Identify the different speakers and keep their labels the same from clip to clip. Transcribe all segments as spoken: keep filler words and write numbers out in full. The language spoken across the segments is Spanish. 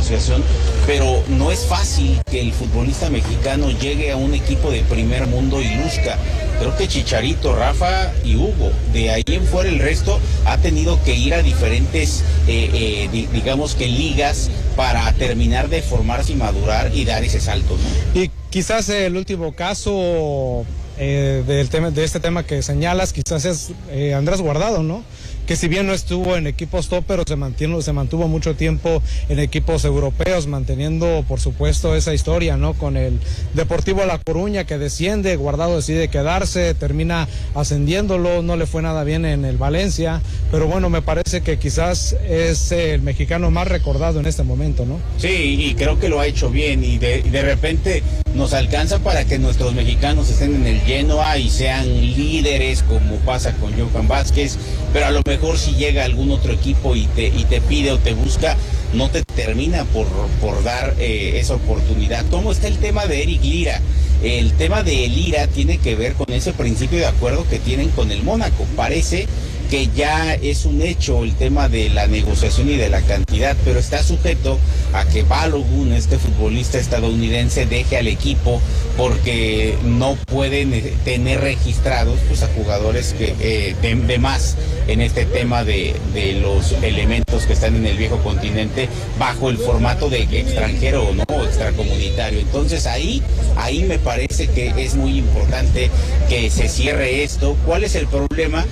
Speaker 1: negociación, pero no es fácil que el futbolista mexicano llegue a un equipo de primer mundo y luzca. Creo que Chicharito, Rafa y Hugo, de ahí en fuera el resto ha tenido que ir a diferentes, eh, eh, di- digamos que ligas para terminar de formarse y madurar y dar ese salto, ¿no?
Speaker 2: Y quizás el último caso eh, del tema, de este tema que señalas, quizás es eh, Andrés Guardado, ¿no? Que si bien no estuvo en equipos top, pero se mantuvo, se mantuvo mucho tiempo en equipos europeos, manteniendo, por supuesto, esa historia, ¿no? Con el Deportivo La Coruña, que desciende, Guardado decide quedarse, termina ascendiéndolo, no le fue nada bien en el Valencia, pero bueno, me parece que quizás es el mexicano más recordado en este momento, ¿no?
Speaker 1: Sí, y creo que lo ha hecho bien, y de, de repente nos alcanza para que nuestros mexicanos estén en el Genoa y sean líderes, como pasa con Johan Vázquez, pero a lo mejor si llega algún otro equipo y te, y te pide o te busca, no te termina por, por dar eh, esa oportunidad. ¿Cómo está el tema de Eric Lira? El tema de Lira tiene que ver con ese principio de acuerdo que tienen con el Mónaco. Parece que ya es un hecho el tema de la negociación y de la cantidad, pero está sujeto a que Balogun, este futbolista estadounidense, deje al equipo porque no pueden tener registrados pues, a jugadores que eh, de, de más en este tema de, de los elementos que están en el viejo continente bajo el formato de extranjero o no extracomunitario. Entonces ahí, ahí me parece que es muy importante que se cierre esto. ¿Cuál es el problema?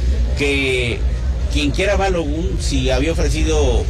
Speaker 1: Que quien quiera Balogun, si había ofrecido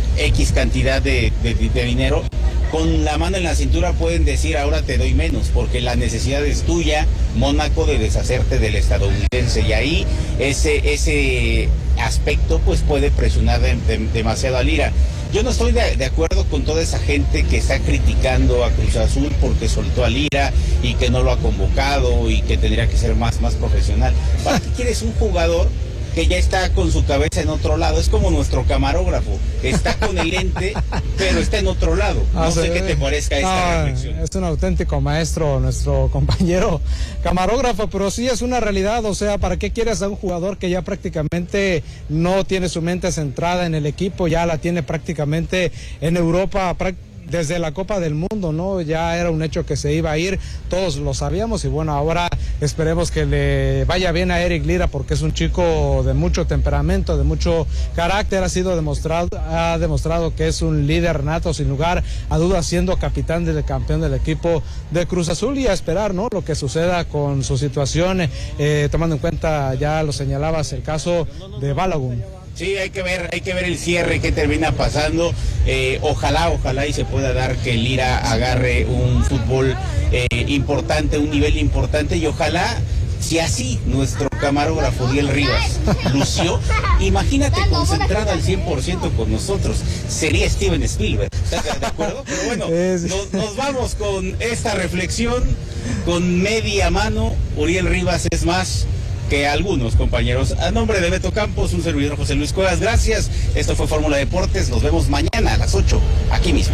Speaker 1: X cantidad de, de, de dinero, con la mano en la cintura pueden decir ahora te doy menos, porque la necesidad es tuya, Mónaco, de deshacerte del estadounidense, y ahí ese, ese aspecto pues puede presionar de, de, demasiado a Lira. Yo no estoy de, de acuerdo con toda esa gente que está criticando a Cruz Azul porque soltó a Lira y que no lo ha convocado y que tendría que ser más, más profesional. ¿Para qué quieres un jugador que ya está con su cabeza en otro lado? Es como nuestro camarógrafo, está con el lente, pero está en otro lado. No ah, sé qué te parezca esta
Speaker 2: ah,
Speaker 1: reflexión.
Speaker 2: Es un auténtico maestro, nuestro compañero camarógrafo, pero sí es una realidad. O sea, ¿para qué quieres a un jugador que ya prácticamente no tiene su mente centrada en el equipo, ya la tiene prácticamente en Europa, prácticamente desde la Copa del Mundo, ¿no? Ya era un hecho que se iba a ir, todos lo sabíamos, y bueno, ahora esperemos que le vaya bien a Eric Lira, porque es un chico de mucho temperamento, de mucho carácter, ha sido demostrado, ha demostrado que es un líder nato, sin lugar a dudas, siendo capitán del campeón del equipo de Cruz Azul, y a esperar, ¿no?, lo que suceda con su situación, eh, tomando en cuenta, ya lo señalabas, el caso de Balogun.
Speaker 1: Sí, hay que ver, hay que ver el cierre, qué termina pasando. Eh, ojalá, ojalá y se pueda dar que Lira agarre un fútbol eh, importante, un nivel importante, y ojalá, si así nuestro camarógrafo Diel Rivas lució, imagínate concentrado al cien por ciento con nosotros, sería Steven Spielberg. ¿Estás de acuerdo? Pero bueno, nos, nos vamos con esta reflexión con media mano. Uriel Rivas es más que algunos compañeros. A nombre de Beto Campos, un servidor José Luis Cuevas, gracias. Esto fue Fórmula Deportes, nos vemos mañana a las ocho, aquí mismo.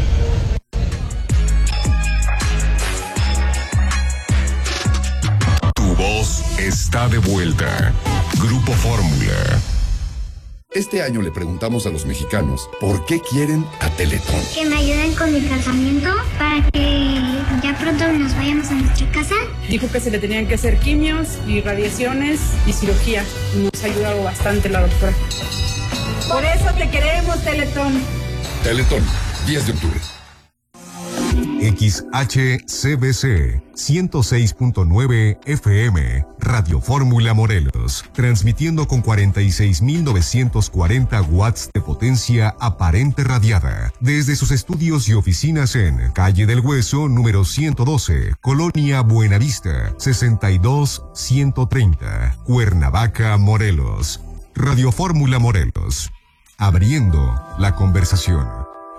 Speaker 3: Tu voz está de vuelta. Grupo Fórmula. Este año le preguntamos a los mexicanos por qué quieren a Teletón.
Speaker 4: Que me ayuden con mi tratamiento para que ya pronto nos vayamos a nuestra casa.
Speaker 5: Dijo que se le tenían que hacer quimios y radiaciones y cirugía. Nos ha ayudado bastante la doctora. Por eso te queremos, Teletón.
Speaker 3: Teletón, diez de octubre. X H C B C ciento seis punto nueve F M, Radio Fórmula Morelos, transmitiendo con cuarenta y seis mil novecientos cuarenta watts de potencia aparente radiada, desde sus estudios y oficinas en Calle del Hueso, número ciento doce, Colonia Buenavista, sesenta y dos ciento treinta, Cuernavaca, Morelos. Radio Fórmula Morelos, abriendo la conversación.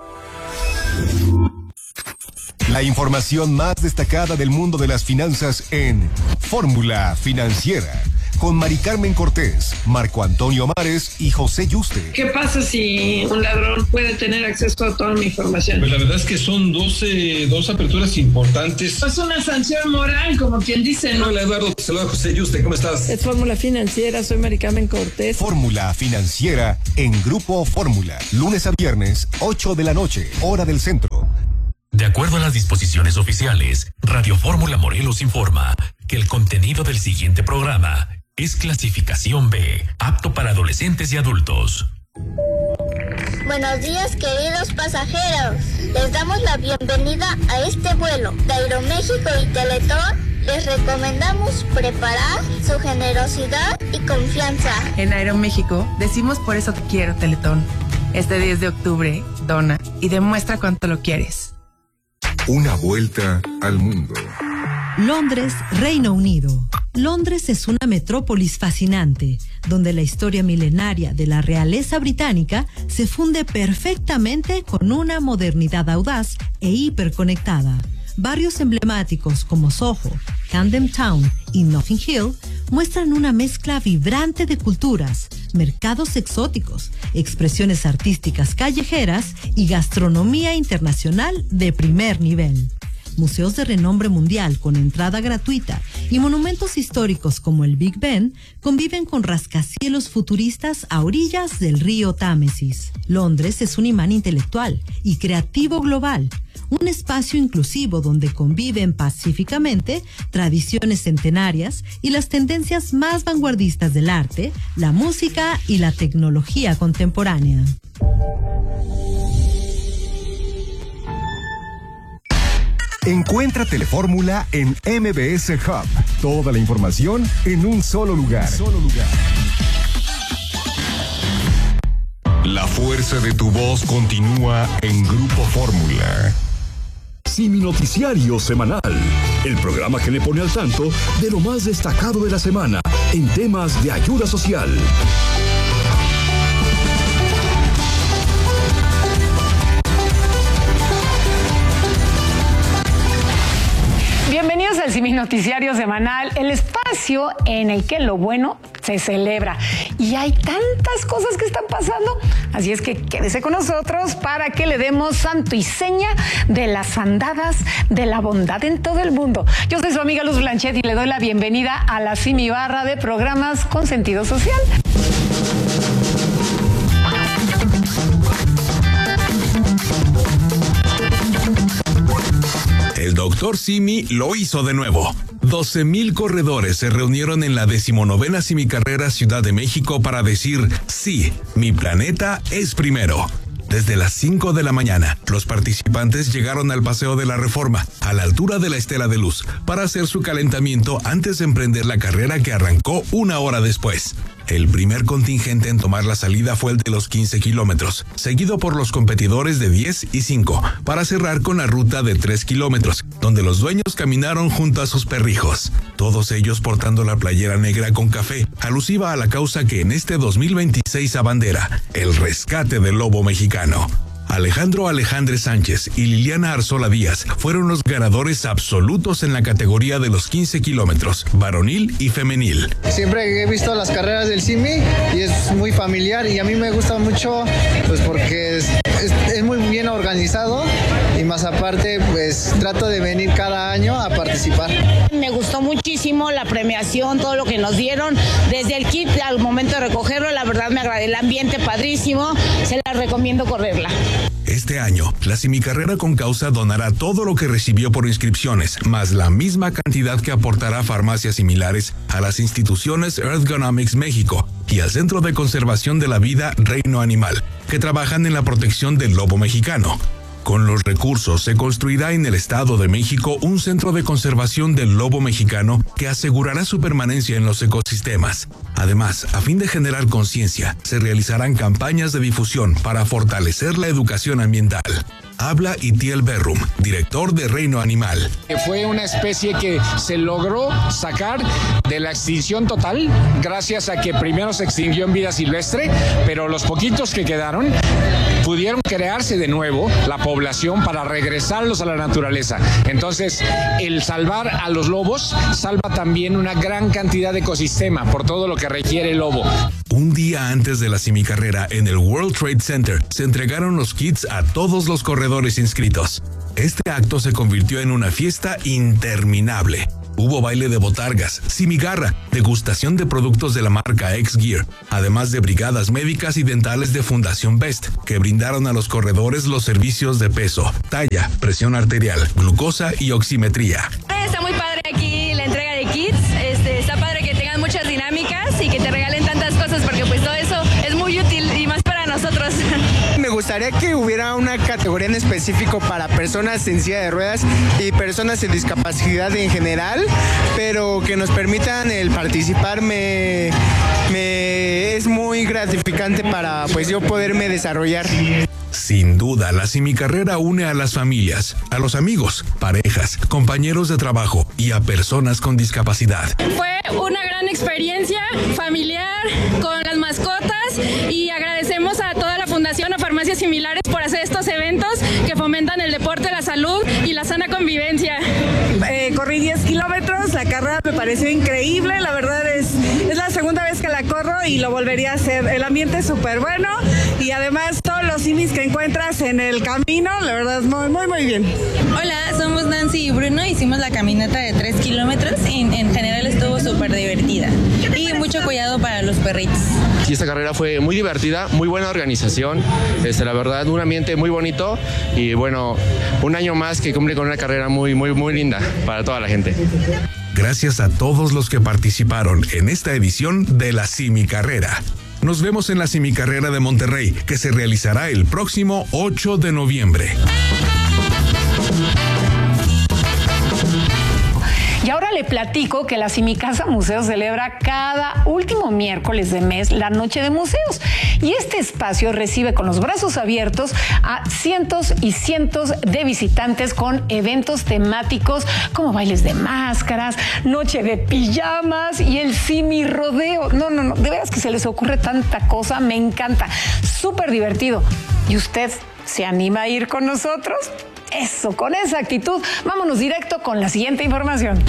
Speaker 3: La información más destacada del mundo de las finanzas en Fórmula Financiera, con Mari Carmen Cortés, Marco Antonio Mares y José Yuste.
Speaker 6: ¿Qué pasa si un ladrón puede tener acceso a toda mi información?
Speaker 7: Pues la verdad es que son doce, dos aperturas importantes.
Speaker 6: Es una sanción moral, como quien dice, ¿no?
Speaker 7: Hola, Eduardo, te saluda José Yuste, ¿cómo estás?
Speaker 6: Es Fórmula Financiera, soy Mari Carmen Cortés.
Speaker 3: Fórmula Financiera en Grupo Fórmula, lunes a viernes, ocho de la noche, hora del centro.
Speaker 8: acuerdo a las disposiciones oficiales, Radio Fórmula Morelos informa que el contenido del siguiente programa es clasificación B, apto para adolescentes y adultos.
Speaker 9: Buenos días, queridos pasajeros. Les damos la bienvenida a este vuelo de Aeroméxico y Teletón. Les recomendamos preparar su generosidad y confianza.
Speaker 10: En Aeroméxico decimos por eso te quiero, Teletón. Este diez de octubre, dona y demuestra cuánto lo quieres.
Speaker 3: Una vuelta al mundo.
Speaker 11: Londres, Reino Unido. Londres es una metrópolis fascinante, donde la historia milenaria de la realeza británica se funde perfectamente con una modernidad audaz e hiperconectada. Barrios emblemáticos como Soho, Camden Town y Notting Hill muestran una mezcla vibrante de culturas, mercados exóticos, expresiones artísticas callejeras y gastronomía internacional de primer nivel. Museos de renombre mundial con entrada gratuita y monumentos históricos como el Big Ben conviven con rascacielos futuristas a orillas del río Támesis. Londres es un imán intelectual y creativo global, un espacio inclusivo donde conviven pacíficamente tradiciones centenarias y las tendencias más vanguardistas del arte, la música y la tecnología contemporánea.
Speaker 3: Encuentra Telefórmula en M B S Hub. Toda la información en un solo lugar. Solo lugar. La fuerza de tu voz continúa en Grupo Fórmula.
Speaker 12: Simi Noticiario Semanal, el programa que le pone al tanto de lo más destacado de la semana en temas de ayuda social.
Speaker 13: Bienvenidos al Simi Noticiario Semanal, el espacio en el que lo bueno se celebra. Y hay tantas cosas que están pasando, así es que quédese con nosotros para que le demos santo y seña de las andadas de la bondad en todo el mundo. Yo soy su amiga Luz Blanchet y le doy la bienvenida a la Simi Barra de programas con sentido social.
Speaker 14: El doctor Simi lo hizo de nuevo. doce mil corredores se reunieron en la decimonovena Simicarrera Ciudad de México para decir, sí, mi planeta es primero. Desde las cinco de la mañana, los participantes llegaron al Paseo de la Reforma, a la altura de la Estela de Luz, para hacer su calentamiento antes de emprender la carrera que arrancó una hora después. El primer contingente en tomar la salida fue el de los quince kilómetros, seguido por los competidores de diez y cinco, para cerrar con la ruta de tres kilómetros, donde los dueños caminaron junto a sus perrijos, todos ellos portando la playera negra con café, alusiva a la causa que en este dos mil veintiséis abandera, el rescate del lobo mexicano. Alejandro Alejandre Sánchez y Liliana Arzola Díaz fueron los ganadores absolutos en la categoría de los quince kilómetros, varonil y femenil.
Speaker 15: Siempre he visto las carreras del Simi y es muy familiar y a mí me gusta mucho pues porque es, es, es muy bien organizado y más aparte pues trato de venir cada año a participar.
Speaker 16: Me gustó muchísimo la premiación, todo lo que nos dieron, desde el kit al momento de recogerlo, la verdad me agradé, el ambiente padrísimo, se la recomiendo correrla.
Speaker 14: Este año, la Simicarrera con Causa donará todo lo que recibió por inscripciones, más la misma cantidad que aportará farmacias similares a las instituciones Earthgonomics México y al Centro de Conservación de la Vida Reino Animal, que trabajan en la protección del lobo mexicano. Con los recursos se construirá en el Estado de México un centro de conservación del lobo mexicano que asegurará su permanencia en los ecosistemas. Además, a fin de generar conciencia, se realizarán campañas de difusión para fortalecer la educación ambiental. Habla Itiel Berrum, director de Reino Animal.
Speaker 17: Fue una especie que se logró sacar de la extinción total gracias a que primero se extinguió en vida silvestre, pero los poquitos que quedaron pudieron crearse de nuevo la población para regresarlos a la naturaleza. Entonces, el salvar a los lobos salva también una gran cantidad de ecosistema por todo lo que requiere el lobo.
Speaker 14: Un día antes de la Simicarrera en el World Trade Center se entregaron los kits a todos los corredores inscritos. Este acto se convirtió en una fiesta interminable. Hubo baile de botargas, simigarra, degustación de productos de la marca X-Gear, además de brigadas médicas y dentales de Fundación Best, que brindaron a los corredores los servicios de peso, talla, presión arterial, glucosa y oximetría.
Speaker 18: Está muy padre aquí la entrega de kits, este, está padre que tengan muchas dinámicas y que te regalen tantas cosas porque pues todo eso es muy útil y más para nosotros.
Speaker 19: Me gustaría que hubiera una categoría en específico para personas en silla de ruedas y personas en discapacidad en general, pero que nos permitan el participar me, me es muy gratificante para pues yo poderme desarrollar.
Speaker 14: Sin duda, la simicarrera une a las familias, a los amigos, parejas, compañeros de trabajo y a personas con discapacidad.
Speaker 20: Fue una gran experiencia familiar con las mascotas y agradecemos a toda la Fundación a Farmacias Similares por hacer estos eventos que fomentan el deporte, la salud y la sana convivencia.
Speaker 5: Eh, corrí diez kilómetros, la carrera me pareció increíble, la verdad es, es la segunda vez que la corro y lo volvería a hacer. El ambiente es súper bueno y además todos los simis que encuentras en el camino, la verdad es muy, muy, muy bien.
Speaker 21: Hola, somos Nancy y Bruno, hicimos la caminata de tres kilómetros y en general estuvo súper divertida y mucho cuidado para los perritos.
Speaker 22: Sí, esta carrera fue muy divertida, muy buena organización, este, la verdad un ambiente muy bonito y bueno, un año más que cumple con una carrera muy, muy, muy linda para toda la gente.
Speaker 14: Gracias a todos los que participaron en esta edición de la Simicarrera. Nos vemos en la Simicarrera de Monterrey, que se realizará el próximo ocho de noviembre.
Speaker 13: Y ahora le platico que la Simicasa Museo celebra cada último miércoles de mes la Noche de Museos. Y este espacio recibe con los brazos abiertos a cientos y cientos de visitantes con eventos temáticos como bailes de máscaras, noche de pijamas y el Simi Rodeo. No, no, no, de veras que se les ocurre tanta cosa, me encanta. Súper divertido. ¿Y usted se anima a ir con nosotros? Eso, con esa actitud, vámonos directo con la siguiente información.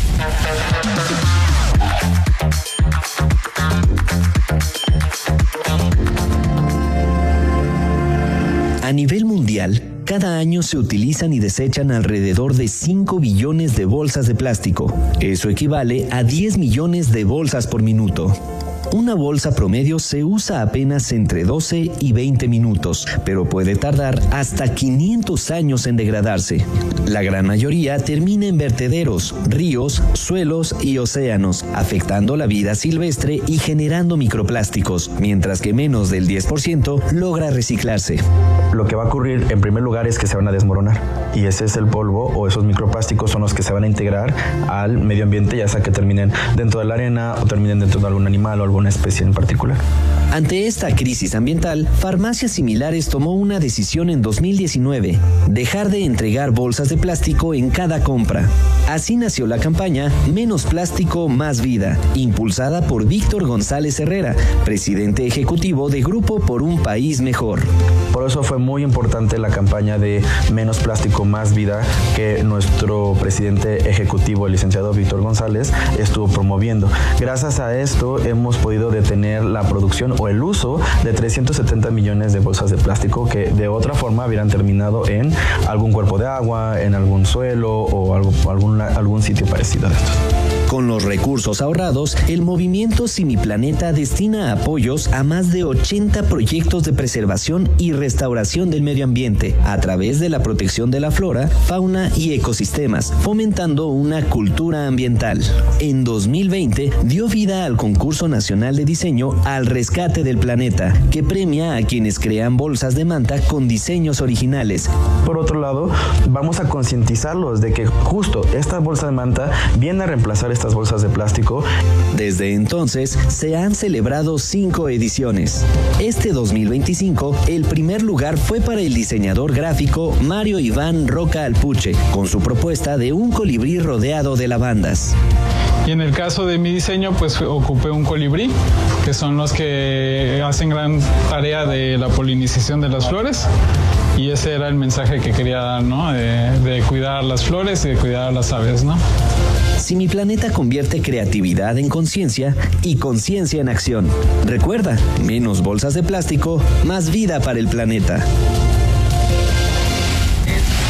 Speaker 23: A nivel mundial, cada año se utilizan y desechan alrededor de cinco billones de bolsas de plástico. Eso equivale a diez millones de bolsas por minuto. Una bolsa promedio se usa apenas entre doce y veinte minutos, pero puede tardar hasta quinientos años en degradarse. La gran mayoría termina en vertederos, ríos, suelos y océanos, afectando la vida silvestre y generando microplásticos, mientras que menos del diez por ciento logra reciclarse.
Speaker 24: Lo que va a ocurrir en primer lugar es que se van a desmoronar y ese es el polvo o esos microplásticos son los que se van a integrar al medio ambiente, ya sea que terminen dentro de la arena o terminen dentro de algún animal o algún una especie en particular.
Speaker 23: Ante esta crisis ambiental, Farmacias Similares tomó una decisión en dos mil diecinueve, dejar de entregar bolsas de plástico en cada compra. Así nació la campaña Menos Plástico, Más Vida, impulsada por Víctor González Herrera, presidente ejecutivo de Grupo por un País Mejor.
Speaker 24: Por eso fue muy importante la campaña de Menos Plástico, Más Vida que nuestro presidente ejecutivo, el licenciado Víctor González, estuvo promoviendo. Gracias a esto hemos podido detener la producción o el uso de trescientos setenta millones de bolsas de plástico que de otra forma hubieran terminado en algún cuerpo de agua, en algún suelo o algo, algún, algún sitio parecido a estos.
Speaker 23: Con los recursos ahorrados, el movimiento Simiplaneta destina apoyos a más de ochenta proyectos de preservación y restauración del medio ambiente a través de la protección de la flora, fauna y ecosistemas, fomentando una cultura ambiental. En dos mil veinte dio vida al concurso nacional de diseño Al Rescate del Planeta, que premia a quienes crean bolsas de manta con diseños originales.
Speaker 24: Por otro lado, vamos a concientizarlos de que justo esta bolsa de manta viene a reemplazar estas bolsas de plástico.
Speaker 23: Desde entonces se han celebrado cinco ediciones. Este dos mil veinticinco, el primer lugar fue para el diseñador gráfico Mario Iván Roca Alpuche, con su propuesta de un colibrí rodeado de lavandas.
Speaker 25: Y en el caso de mi diseño, pues ocupé un colibrí, que son los que hacen gran tarea de la polinización de las flores. Y ese era el mensaje que quería dar, ¿no? De, de cuidar las flores y de cuidar a las aves, ¿no?
Speaker 23: Simiplaneta convierte creatividad en conciencia y conciencia en acción. Recuerda, menos bolsas de plástico, más vida para el planeta.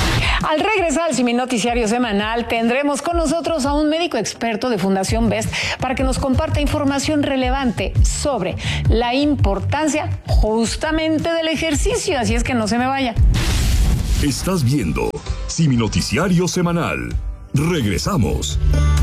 Speaker 13: Al regresar al Simi Noticiario Semanal, tendremos con nosotros a un médico experto de Fundación Best para que nos comparta información relevante sobre la importancia justamente del ejercicio. Así es que no se me vaya.
Speaker 12: Estás viendo Simi Noticiario Semanal. Regresamos.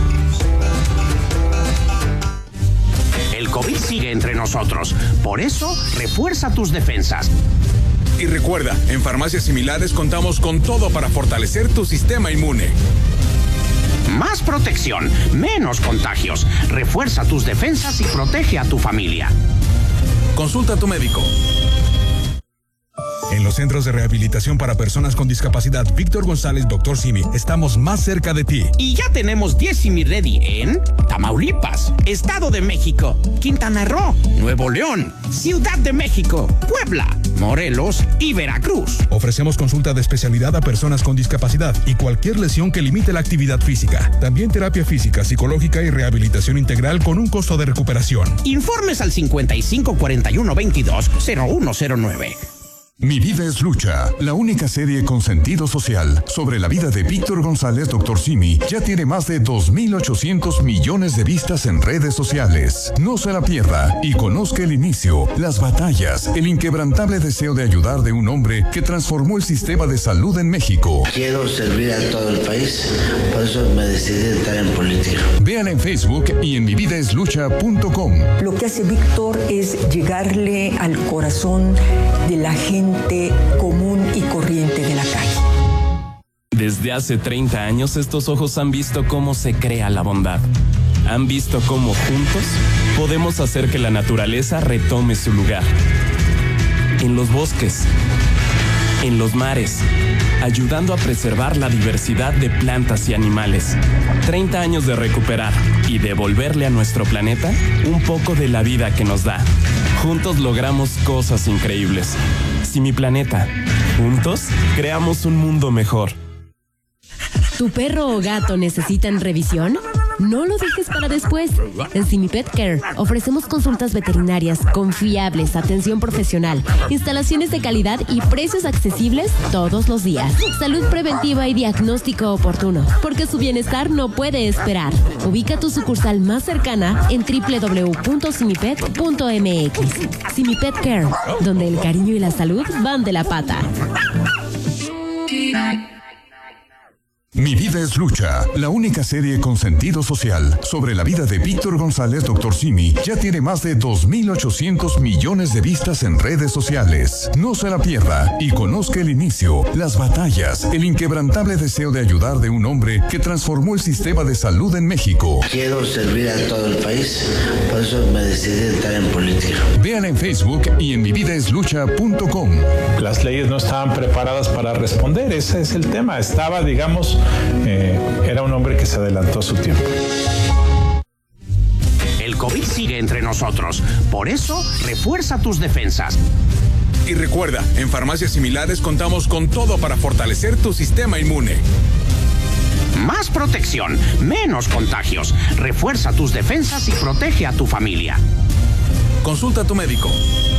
Speaker 1: El COVID sigue entre nosotros. Por eso, refuerza tus defensas.
Speaker 14: Y recuerda, en Farmacias Similares contamos con todo para fortalecer tu sistema inmune.
Speaker 1: Más protección, menos contagios. Refuerza tus defensas y protege a tu familia.
Speaker 14: Consulta a tu médico. En los centros de rehabilitación para personas con discapacidad Víctor González, doctor Simi, estamos más cerca de ti.
Speaker 1: Y ya tenemos diez Simi Ready en Tamaulipas, Estado de México, Quintana Roo, Nuevo León, Ciudad de México, Puebla, Morelos y Veracruz.
Speaker 14: Ofrecemos consulta de especialidad a personas con discapacidad y cualquier lesión que limite la actividad física. También terapia física, psicológica y rehabilitación integral con un costo de recuperación.
Speaker 1: Informes al cincuenta y cinco cuarenta y uno veintidós cero uno cero nueve.
Speaker 3: Mi vida es lucha, la única serie con sentido social sobre la vida de Víctor González, doctor Simi, ya tiene más de dos mil ochocientos millones de vistas en redes sociales. No se la pierda y conozca el inicio, las batallas, el inquebrantable deseo de ayudar de un hombre que transformó el sistema de salud en México.
Speaker 2: Quiero servir a todo el país, por eso me decidí entrar en política.
Speaker 3: Vean en Facebook y en mi vida es lucha punto com.
Speaker 4: Lo que hace Víctor es llegarle al corazón de la gente común y corriente de la calle.
Speaker 6: Desde hace treinta años estos ojos han visto cómo se crea la bondad. Han visto cómo juntos podemos hacer que la naturaleza retome su lugar. En los bosques, en los mares, ayudando a preservar la diversidad de plantas y animales. treinta años de recuperar y devolverle a nuestro planeta un poco de la vida que nos da. Juntos logramos cosas increíbles. Simi Planeta. Juntos creamos un mundo mejor.
Speaker 7: ¿Tu perro o gato necesitan revisión? No lo dejes para después. En Simi Pet Care ofrecemos consultas veterinarias confiables, atención profesional, instalaciones de calidad y precios accesibles todos los días. Salud preventiva y diagnóstico oportuno, porque su bienestar no puede esperar. Ubica tu sucursal más cercana en doble u doble u doble u punto simipet punto m x. Simi Pet Care, donde el cariño y la salud van de la pata.
Speaker 3: Mi vida es lucha, la única serie con sentido social sobre la vida de Víctor González, doctor Simi, ya tiene más de dos mil ochocientos millones de vistas en redes sociales. No se la pierda y conozca el inicio, las batallas, el inquebrantable deseo de ayudar de un hombre que transformó el sistema de salud en México.
Speaker 2: Quiero servir a todo el país, por eso me decidí entrar en política.
Speaker 3: Vean en Facebook y en mi vida es lucha punto com.
Speaker 26: Las leyes no estaban preparadas para responder, ese es el tema. Estaba, digamos, Eh, era un hombre que se adelantó a su tiempo.
Speaker 1: El COVID sigue entre nosotros, por eso refuerza tus defensas.
Speaker 14: Y recuerda, en Farmacias Similares contamos con todo para fortalecer tu sistema inmune.
Speaker 1: Más protección, menos contagios. Refuerza tus defensas y protege a tu familia.
Speaker 14: Consulta a tu médico.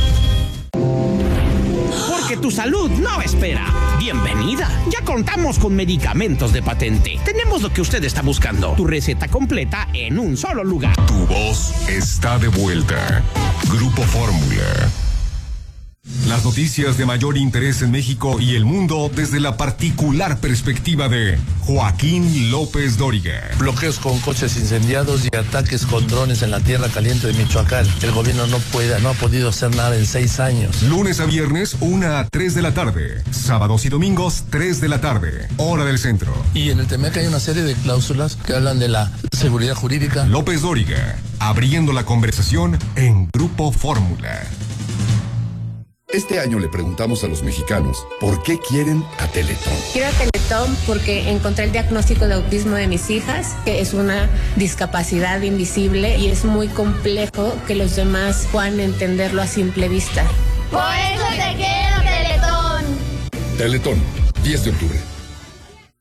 Speaker 1: Porque tu salud no espera. Bienvenida. Ya contamos con medicamentos de patente. Tenemos lo que usted está buscando. Tu receta completa en un solo lugar.
Speaker 3: Tu voz está de vuelta. Grupo Fórmula. Las noticias de mayor interés en México y el mundo desde la particular perspectiva de Joaquín López Dóriga.
Speaker 27: Bloqueos con coches incendiados y ataques con drones en la tierra caliente de Michoacán. El gobierno no puede, no ha podido hacer nada en seis años.
Speaker 3: Lunes a viernes, una a tres de la tarde. Sábados y domingos, tres de la tarde. Hora del centro.
Speaker 27: Y en el Temec hay una serie de cláusulas que hablan de la seguridad jurídica.
Speaker 3: López Dóriga, abriendo la conversación en Grupo Fórmula.
Speaker 28: Este año le preguntamos a los mexicanos por qué quieren a Teletón.
Speaker 29: Quiero a Teletón porque encontré el diagnóstico de autismo de mis hijas, que es una discapacidad invisible y es muy complejo que los demás puedan entenderlo a simple vista.
Speaker 9: Por eso te quiero, Teletón.
Speaker 28: Teletón, diez de octubre.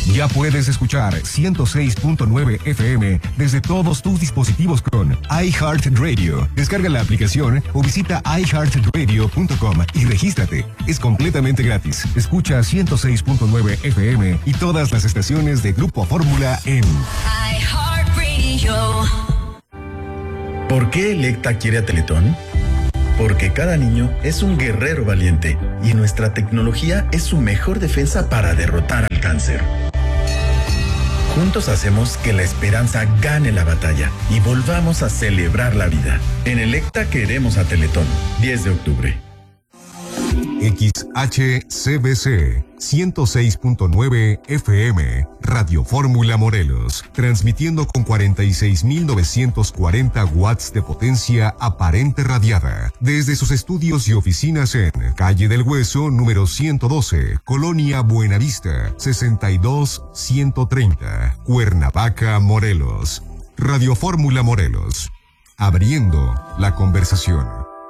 Speaker 3: Ya puedes escuchar ciento seis punto nueve F M desde todos tus dispositivos con iHeartRadio. Descarga la aplicación o visita i heart radio punto com y regístrate. Es completamente gratis. Escucha ciento seis punto nueve F M y todas las estaciones de Grupo Fórmula en
Speaker 8: iHeartRadio.
Speaker 10: ¿Por qué Electa quiere a Teletón? Porque cada niño es un guerrero valiente y nuestra tecnología es su mejor defensa para derrotar al cáncer. Juntos hacemos que la esperanza gane la batalla y volvamos a celebrar la vida. En Electa queremos a Teletón. diez de octubre.
Speaker 3: X H C B C ciento seis punto nueve F M, Radio Fórmula Morelos, transmitiendo con cuarenta y seis mil novecientos cuarenta watts de potencia aparente radiada, desde sus estudios y oficinas en Calle del Hueso, número ciento doce, Colonia Buenavista, sesenta y dos ciento treinta, Cuernavaca, Morelos. Radio Fórmula Morelos, abriendo la conversación.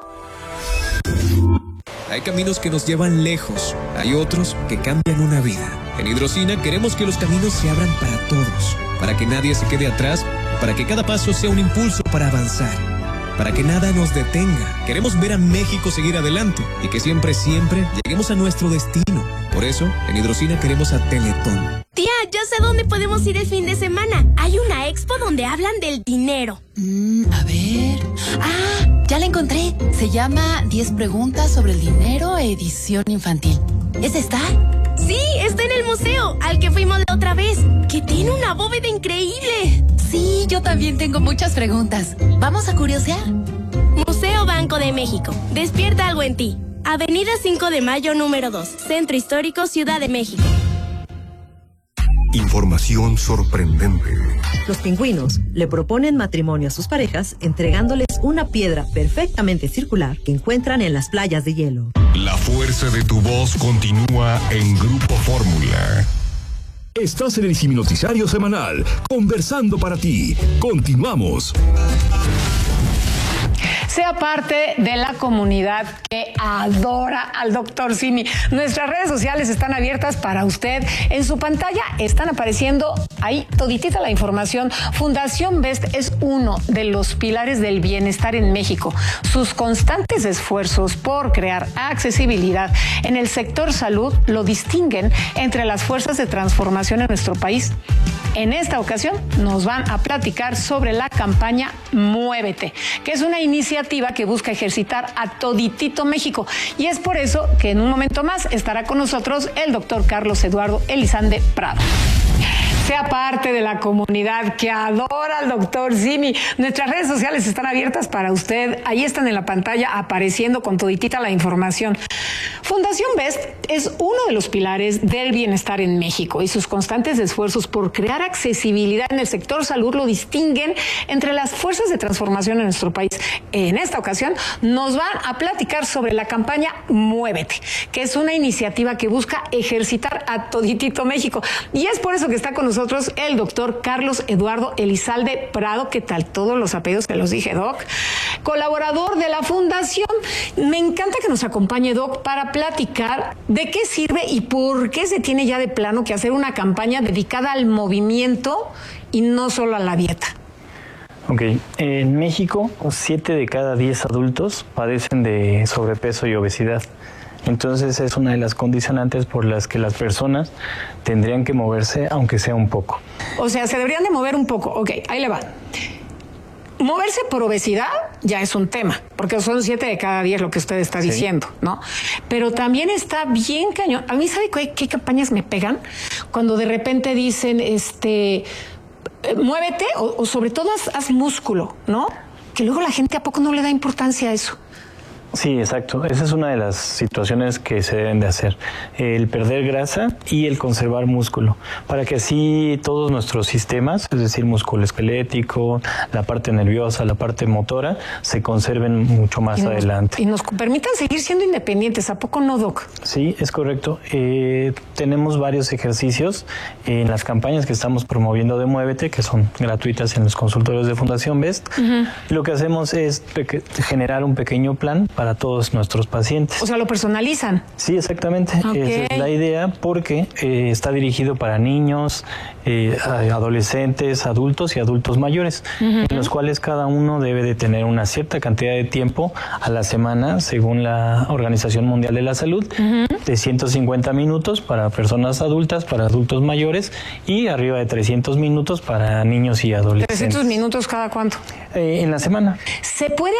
Speaker 11: Hay caminos que nos llevan lejos, hay otros que cambian una vida. En Hidrocina queremos que los caminos se abran para todos, para que nadie se quede atrás, para que cada paso sea un impulso para avanzar, para que nada nos detenga. Queremos ver a México seguir adelante y que siempre, siempre lleguemos a nuestro destino. Por eso, en Hidrocina queremos a Teletón.
Speaker 15: Tía, ya sé dónde podemos ir el fin de semana. Hay una expo donde hablan del dinero.
Speaker 16: Mm, a ver... ¡Ah! Ya la encontré. Se llama diez preguntas sobre el dinero, edición infantil. ¿Es esta?
Speaker 15: Sí, está en el museo, al que fuimos la otra vez, que tiene una bóveda increíble.
Speaker 16: Sí, yo también tengo muchas preguntas. ¿Vamos a curiosear?
Speaker 15: Museo Banco de México. Despierta algo en ti. Avenida cinco de Mayo, número dos. Centro Histórico, Ciudad de México.
Speaker 3: Información sorprendente.
Speaker 17: Los pingüinos le proponen matrimonio a sus parejas entregándoles una piedra perfectamente circular que encuentran en las playas de hielo.
Speaker 3: La fuerza de tu voz continúa en Grupo Fórmula.
Speaker 12: Estás en el Siminoticiario Semanal, conversando para ti. Continuamos.
Speaker 13: Sea parte de la comunidad que adora al doctor Simi. Nuestras redes sociales están abiertas para usted. En su pantalla están apareciendo ahí toditita la información. Fundación Best es uno de los pilares del bienestar en México. Sus constantes esfuerzos por crear accesibilidad en el sector salud lo distinguen entre las fuerzas de transformación en nuestro país. En esta ocasión nos van a platicar sobre la campaña Muévete, que es una iniciativa que busca ejercitar a toditito México. Y es por eso que en un momento más estará con nosotros el doctor Carlos Eduardo Elizalde Prado. Sea parte de la comunidad que adora al doctor Simi. Nuestras redes sociales están abiertas para usted. Ahí están en la pantalla apareciendo con toditita la información. Fundación Best es uno de los pilares del bienestar en México y sus constantes esfuerzos por crear accesibilidad en el sector salud lo distinguen entre las fuerzas de transformación en nuestro país. En esta ocasión nos van a platicar sobre la campaña Muévete, que es una iniciativa que busca ejercitar a toditito México. Y es por eso que está con nosotros nosotros el doctor Carlos Eduardo Elizalde Prado. ¿Qué tal? Todos los apellidos que los dije, Doc. Colaborador de la Fundación. Me encanta que nos acompañe, Doc, para platicar de qué sirve y por qué se tiene ya de plano que hacer una campaña dedicada al movimiento y no solo a la dieta.
Speaker 18: Ok, en México, siete de cada diez adultos padecen de sobrepeso y obesidad. Entonces es una de las condicionantes por las que las personas tendrían que moverse, aunque sea un poco.
Speaker 13: O sea, se deberían de mover un poco. Ok, ahí le va. Moverse por obesidad ya es un tema, porque son siete de cada diez lo que usted está sí. diciendo, ¿no? Pero también está bien cañón. A mí, ¿sabe qué, qué campañas me pegan? Cuando de repente dicen, este, muévete o, o sobre todo haz, haz músculo, ¿no? Que luego la gente a poco no le da importancia a eso.
Speaker 18: Sí, exacto. Esa es una de las situaciones que se deben de hacer. El perder grasa y el conservar músculo, para que así todos nuestros sistemas, es decir, músculo esquelético, la parte nerviosa, la parte motora, se conserven mucho más
Speaker 13: y nos,
Speaker 18: adelante.
Speaker 13: Y nos permitan seguir siendo independientes. ¿A poco no, Doc?
Speaker 18: Sí, es correcto. Eh, tenemos varios ejercicios en las campañas que estamos promoviendo de Muévete, que son gratuitas en los consultorios de Fundación Best. Uh-huh. Lo que hacemos es generar un pequeño plan para todos nuestros pacientes.
Speaker 13: O sea, lo personalizan.
Speaker 18: Sí, exactamente.
Speaker 13: Okay.
Speaker 18: Esa es la idea porque eh, está dirigido para niños, eh, adolescentes, adultos y adultos mayores, uh-huh. en los cuales cada uno debe de tener una cierta cantidad de tiempo a la semana, según la Organización Mundial de la Salud, uh-huh. de ciento cincuenta minutos para personas adultas, para adultos mayores y arriba de trescientos minutos para niños y adolescentes.
Speaker 13: ¿trescientos minutos cada cuánto?
Speaker 18: Eh, en la semana.
Speaker 13: ¿Se puede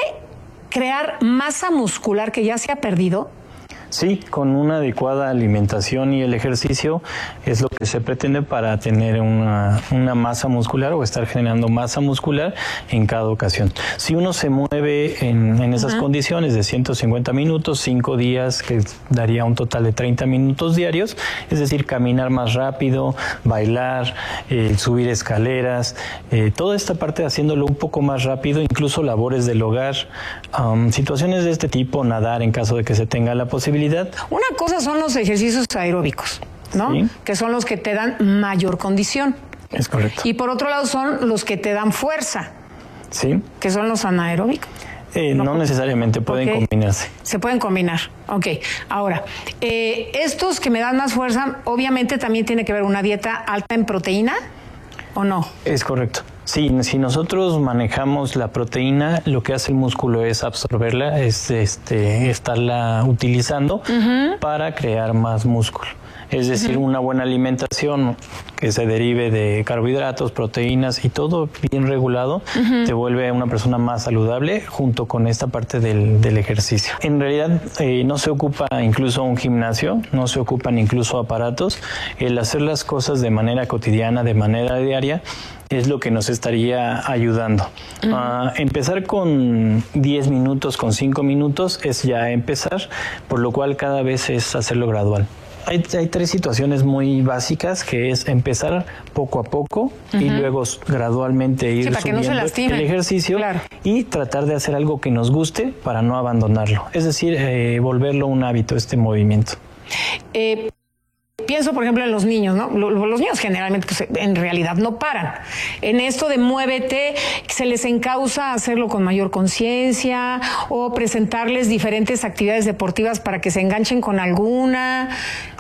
Speaker 13: crear masa muscular que ya se ha perdido?
Speaker 18: Sí, con una adecuada alimentación y el ejercicio es lo que se pretende para tener una, una masa muscular o estar generando masa muscular en cada ocasión. Si uno se mueve en, en esas uh-huh. condiciones de ciento cincuenta minutos, cinco días, que daría un total de treinta minutos diarios, es decir, caminar más rápido, bailar, eh, subir escaleras, eh, toda esta parte haciéndolo un poco más rápido, incluso labores del hogar, um, situaciones de este tipo, nadar en caso de que se tenga la posibilidad.
Speaker 13: Una cosa son los ejercicios aeróbicos, ¿no? Sí. Que son los que te dan mayor condición.
Speaker 18: Es correcto.
Speaker 13: Y por otro lado son los que te dan fuerza.
Speaker 18: Sí.
Speaker 13: Que son los anaeróbicos.
Speaker 18: Eh, no, no necesariamente, pueden okay. combinarse.
Speaker 13: Se pueden combinar, ok. Ahora, eh, estos que me dan más fuerza, obviamente también tiene que ver una dieta alta en proteína, ¿o no?
Speaker 18: Es correcto. Sí, si nosotros manejamos la proteína, lo que hace el músculo es absorberla, es este, estarla utilizando uh-huh. para crear más músculo. Es decir, uh-huh. una buena alimentación que se derive de carbohidratos, proteínas y todo bien regulado, uh-huh. te vuelve una persona más saludable junto con esta parte del, del ejercicio. En realidad eh, no se ocupa incluso un gimnasio, no se ocupan incluso aparatos. El hacer las cosas de manera cotidiana, de manera diaria, es lo que nos estaría ayudando. Uh-huh. Uh, empezar con diez minutos, con cinco minutos es ya empezar, por lo cual cada vez es hacerlo gradual. Hay, hay tres situaciones muy básicas, que es empezar poco a poco uh-huh. y luego gradualmente ir
Speaker 13: sí,
Speaker 18: subiendo
Speaker 13: no
Speaker 18: el ejercicio
Speaker 13: claro.
Speaker 18: y tratar de hacer algo que nos guste para no abandonarlo. Es decir, eh, volverlo un hábito, este movimiento.
Speaker 13: Eh... Pienso, por ejemplo, en los niños, ¿no? Los niños generalmente, pues, en realidad no paran. En esto de muévete, se les encausa hacerlo con mayor conciencia o presentarles diferentes actividades deportivas para que se enganchen con alguna.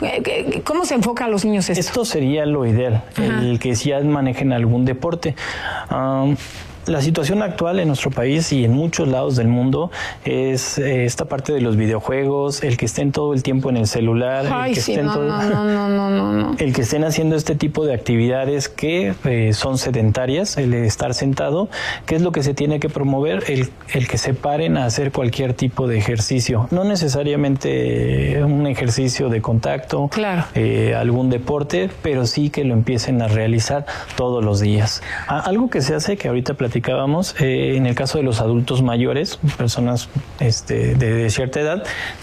Speaker 13: ¿Cómo se enfoca a los niños esto?
Speaker 18: Esto sería lo ideal, Ajá. el que ya manejen algún deporte. Um, La situación actual en nuestro país y en muchos lados del mundo es eh, esta parte de los videojuegos, el que estén todo el tiempo en el celular,
Speaker 13: Ay,
Speaker 18: el, que
Speaker 13: sí,
Speaker 18: estén
Speaker 13: no,
Speaker 18: todo,
Speaker 13: no, no, no, no, no.
Speaker 18: el que estén haciendo este tipo de actividades que eh, son sedentarias, el estar sentado, ¿qué es lo que se tiene que promover? El, el que se paren a hacer cualquier tipo de ejercicio, no necesariamente un ejercicio de contacto,
Speaker 13: claro.
Speaker 18: eh, algún deporte, pero sí que lo empiecen a realizar todos los días. Ah, algo que se hace, que ahorita platicamos, Eh, en el caso de los adultos mayores, personas este, de, de cierta edad,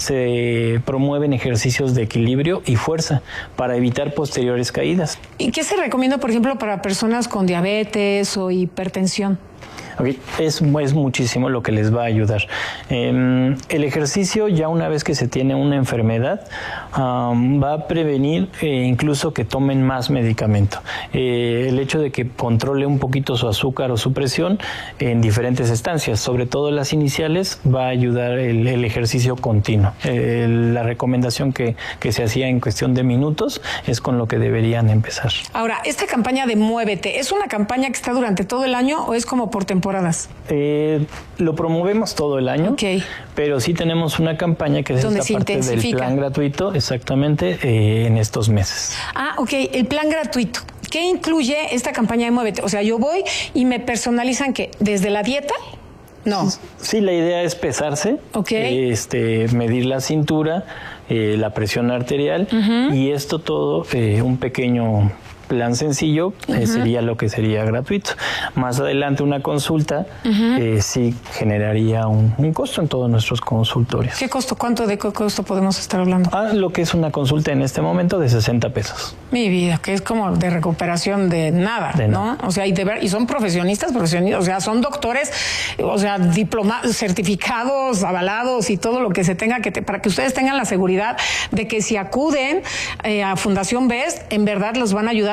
Speaker 18: se promueven ejercicios de equilibrio y fuerza para evitar posteriores caídas.
Speaker 13: ¿Y qué se recomienda, por ejemplo, para personas con diabetes o hipertensión?
Speaker 18: Okay. Es, es muchísimo lo que les va a ayudar. Eh, el ejercicio, ya una vez que se tiene una enfermedad, um, va a prevenir eh, incluso que tomen más medicamento. Eh, el hecho de que controle un poquito su azúcar o su presión en diferentes estancias, sobre todo las iniciales, va a ayudar el, el ejercicio continuo. Eh, la recomendación que, que se hacía en cuestión de minutos es con lo que deberían empezar.
Speaker 13: Ahora, esta campaña de Muévete, ¿es una campaña que está durante todo el año o es como por temporada?
Speaker 18: Eh, lo promovemos todo el año,
Speaker 13: okay.
Speaker 18: pero sí tenemos una campaña que es
Speaker 13: donde
Speaker 18: esta
Speaker 13: se
Speaker 18: parte del plan gratuito, exactamente, eh, en estos meses.
Speaker 13: Ah, ok, el plan gratuito. ¿Qué incluye esta campaña de Muévete? O sea, yo voy y me personalizan, ¿qué? ¿Desde la dieta? No.
Speaker 18: Sí, la idea es pesarse,
Speaker 13: okay.
Speaker 18: este, medir la cintura, eh, la presión arterial uh-huh. y esto todo, eh, un pequeño plan sencillo, uh-huh. eh, sería lo que sería gratuito. Más adelante una consulta uh-huh. eh, sí generaría un, un costo en todos nuestros consultorios.
Speaker 13: ¿Qué costo? ¿Cuánto de costo podemos estar hablando?
Speaker 18: Ah, lo que es una consulta en este momento de sesenta pesos.
Speaker 13: Mi vida, que es como de recuperación de nada,
Speaker 18: de
Speaker 13: ¿no?
Speaker 18: Nada.
Speaker 13: O sea, y, de ver, y son profesionistas, profesionistas, o sea, son doctores, o sea, diplomados, certificados, avalados y todo lo que se tenga que, te, para que ustedes tengan la seguridad de que si acuden eh, a Fundación Best, en verdad los van a ayudar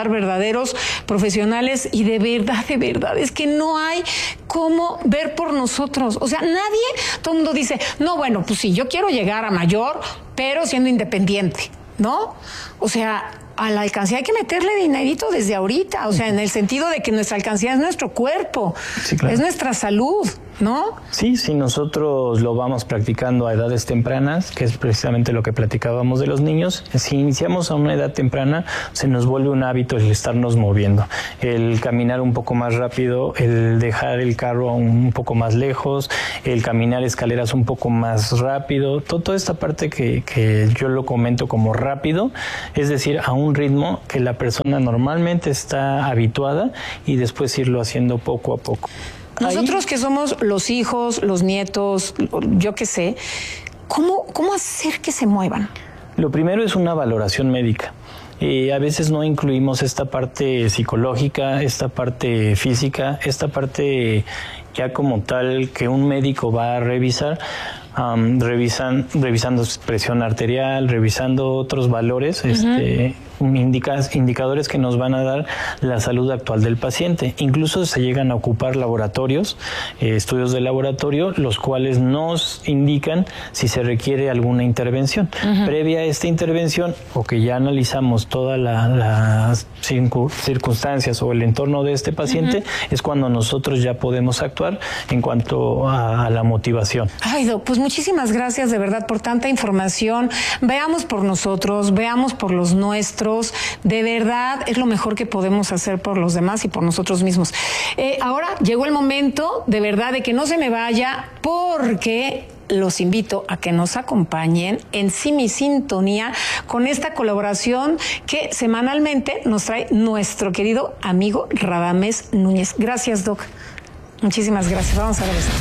Speaker 13: quedar verdaderos profesionales y de verdad, de verdad, es que no hay cómo ver por nosotros. O sea, nadie, todo el mundo dice, no, bueno, pues sí, yo quiero llegar a mayor, pero siendo independiente, ¿no? O sea, a la alcancía hay que meterle dinerito desde ahorita, o sea, en el sentido de que nuestra alcancía es nuestro cuerpo, sí, claro. Es nuestra salud, ¿no?
Speaker 18: Sí, si nosotros lo vamos practicando a edades tempranas, que es precisamente lo que platicábamos de los niños, si iniciamos a una edad temprana, se nos vuelve un hábito el estarnos moviendo, el caminar un poco más rápido, el dejar el carro un poco más lejos, el caminar escaleras un poco más rápido, todo, toda esta parte que, que yo lo comento como rápido, es decir, a un ritmo que la persona normalmente está habituada y después irlo haciendo poco a poco.
Speaker 13: Nosotros que somos los hijos, los nietos, yo qué sé, ¿cómo, cómo hacer que se muevan?
Speaker 18: Lo primero es una valoración médica. Eh, a veces no incluimos esta parte psicológica, esta parte física, esta parte ya como tal que un médico va a revisar. Um, revisan, revisando presión arterial, revisando otros valores, uh-huh. este, indicas, indicadores que nos van a dar la salud actual del paciente. Incluso se llegan a ocupar laboratorios, eh, estudios de laboratorio, los cuales nos indican si se requiere alguna intervención. Uh-huh. Previa a esta intervención, o que ya analizamos todas la, las circunstancias o el entorno de este paciente, uh-huh. es cuando nosotros ya podemos actuar en cuanto a, a la motivación.
Speaker 13: Ay, Doc, pues muchísimas gracias de verdad por tanta información. Veamos por nosotros, veamos por los nuestros. De verdad es lo mejor que podemos hacer por los demás y por nosotros mismos. Eh, ahora llegó el momento de verdad de que no se me vaya, porque los invito a que nos acompañen en Simi Sintonía con esta colaboración que semanalmente nos trae nuestro querido amigo Radamés Núñez. Gracias, Doc. Muchísimas gracias. Vamos a regresar.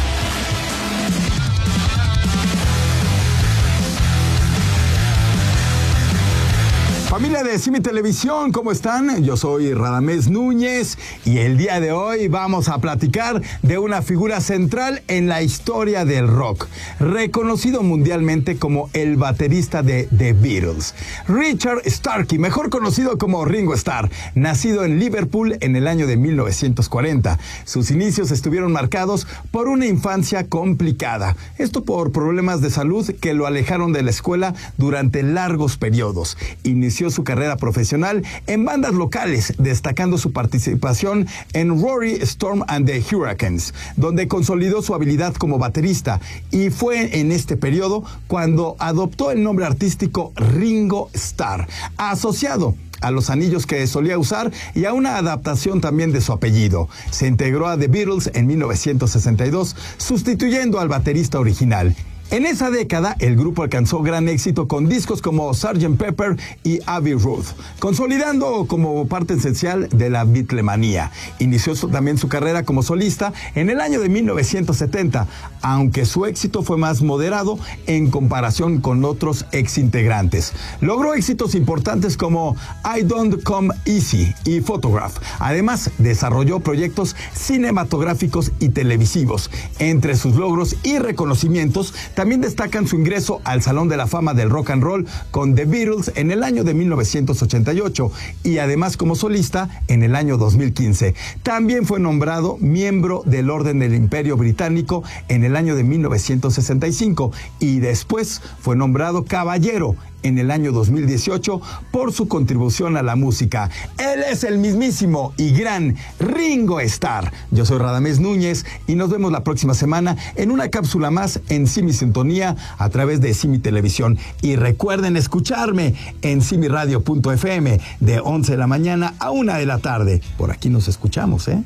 Speaker 5: Familia de Simi Televisión, ¿cómo están? Yo soy Radamés Núñez y el día de hoy vamos a platicar de una figura central en la historia del rock, reconocido mundialmente como el baterista de The Beatles, Richard Starkey, mejor conocido como Ringo Starr, nacido en Liverpool en el año de mil novecientos cuarenta. Sus inicios estuvieron marcados por una infancia complicada, esto por problemas de salud que lo alejaron de la escuela durante largos periodos. Inició su carrera profesional en bandas locales, destacando su participación en Rory, Storm and the Hurricanes, donde consolidó su habilidad como baterista, y fue en este periodo cuando adoptó el nombre artístico Ringo Starr, asociado a los anillos que solía usar y a una adaptación también de su apellido. Se integró a The Beatles en mil novecientos sesenta y dos, sustituyendo al baterista original. En esa década, el grupo alcanzó gran éxito con discos como sergeant Pepper y Abbey Road, consolidando como parte esencial de la Beatlemanía. Inició su, también su carrera como solista en el año de mil novecientos setenta, aunque su éxito fue más moderado en comparación con otros exintegrantes. Logró éxitos importantes como I Don't Come Easy y Photograph. Además, desarrolló proyectos cinematográficos y televisivos. Entre sus logros y reconocimientos, también destacan su ingreso al Salón de la Fama del Rock and Roll con The Beatles en el año de mil novecientos ochenta y ocho y además como solista en el año dos mil quince. También fue nombrado miembro del Orden del Imperio Británico en el año de mil novecientos sesenta y cinco y después fue nombrado caballero en el año dos mil dieciocho por su contribución a la música. Él es el mismísimo y gran Ringo Starr. Yo soy Radamés Núñez y nos vemos la próxima semana en una cápsula más en Simi Sintonía a través de Simi Televisión. Y recuerden escucharme en simi radio punto f m de once de la mañana a una de la tarde. Por aquí nos escuchamos, ¿eh?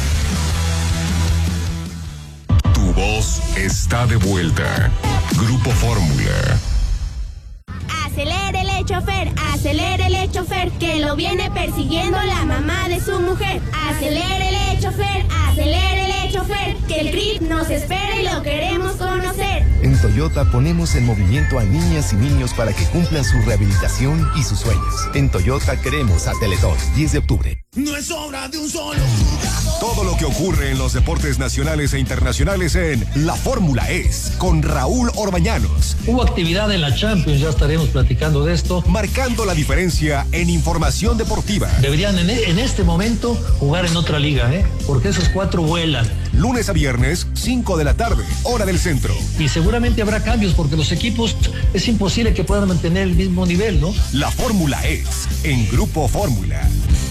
Speaker 3: Tu voz está de vuelta. Grupo Fórmula.
Speaker 15: Acelérele, chofer, acelérele, chofer, que lo viene persiguiendo la mamá de su mujer. Acelérele, chofer, acelérele, chofer, que el grip nos espera y lo queremos conocer.
Speaker 8: En Toyota ponemos en movimiento a niñas y niños para que cumplan su rehabilitación y sus sueños. En Toyota queremos a Teletón, diez de octubre.
Speaker 4: No es obra de un solo jugador.
Speaker 3: Todo lo que ocurre en los deportes nacionales e internacionales en La Fórmula es con Raúl Orbañanos.
Speaker 6: Hubo actividad en la Champions, ya estaremos platicando de esto.
Speaker 3: Marcando la diferencia en información deportiva.
Speaker 6: Deberían en, en este momento jugar en otra liga, ¿eh? Porque esos cuatro vuelan.
Speaker 3: Lunes a viernes, cinco de la tarde, hora del centro.
Speaker 6: Y seguramente habrá cambios porque los equipos es imposible que puedan mantener el mismo nivel, ¿no?
Speaker 3: La Fórmula es en Grupo Fórmula.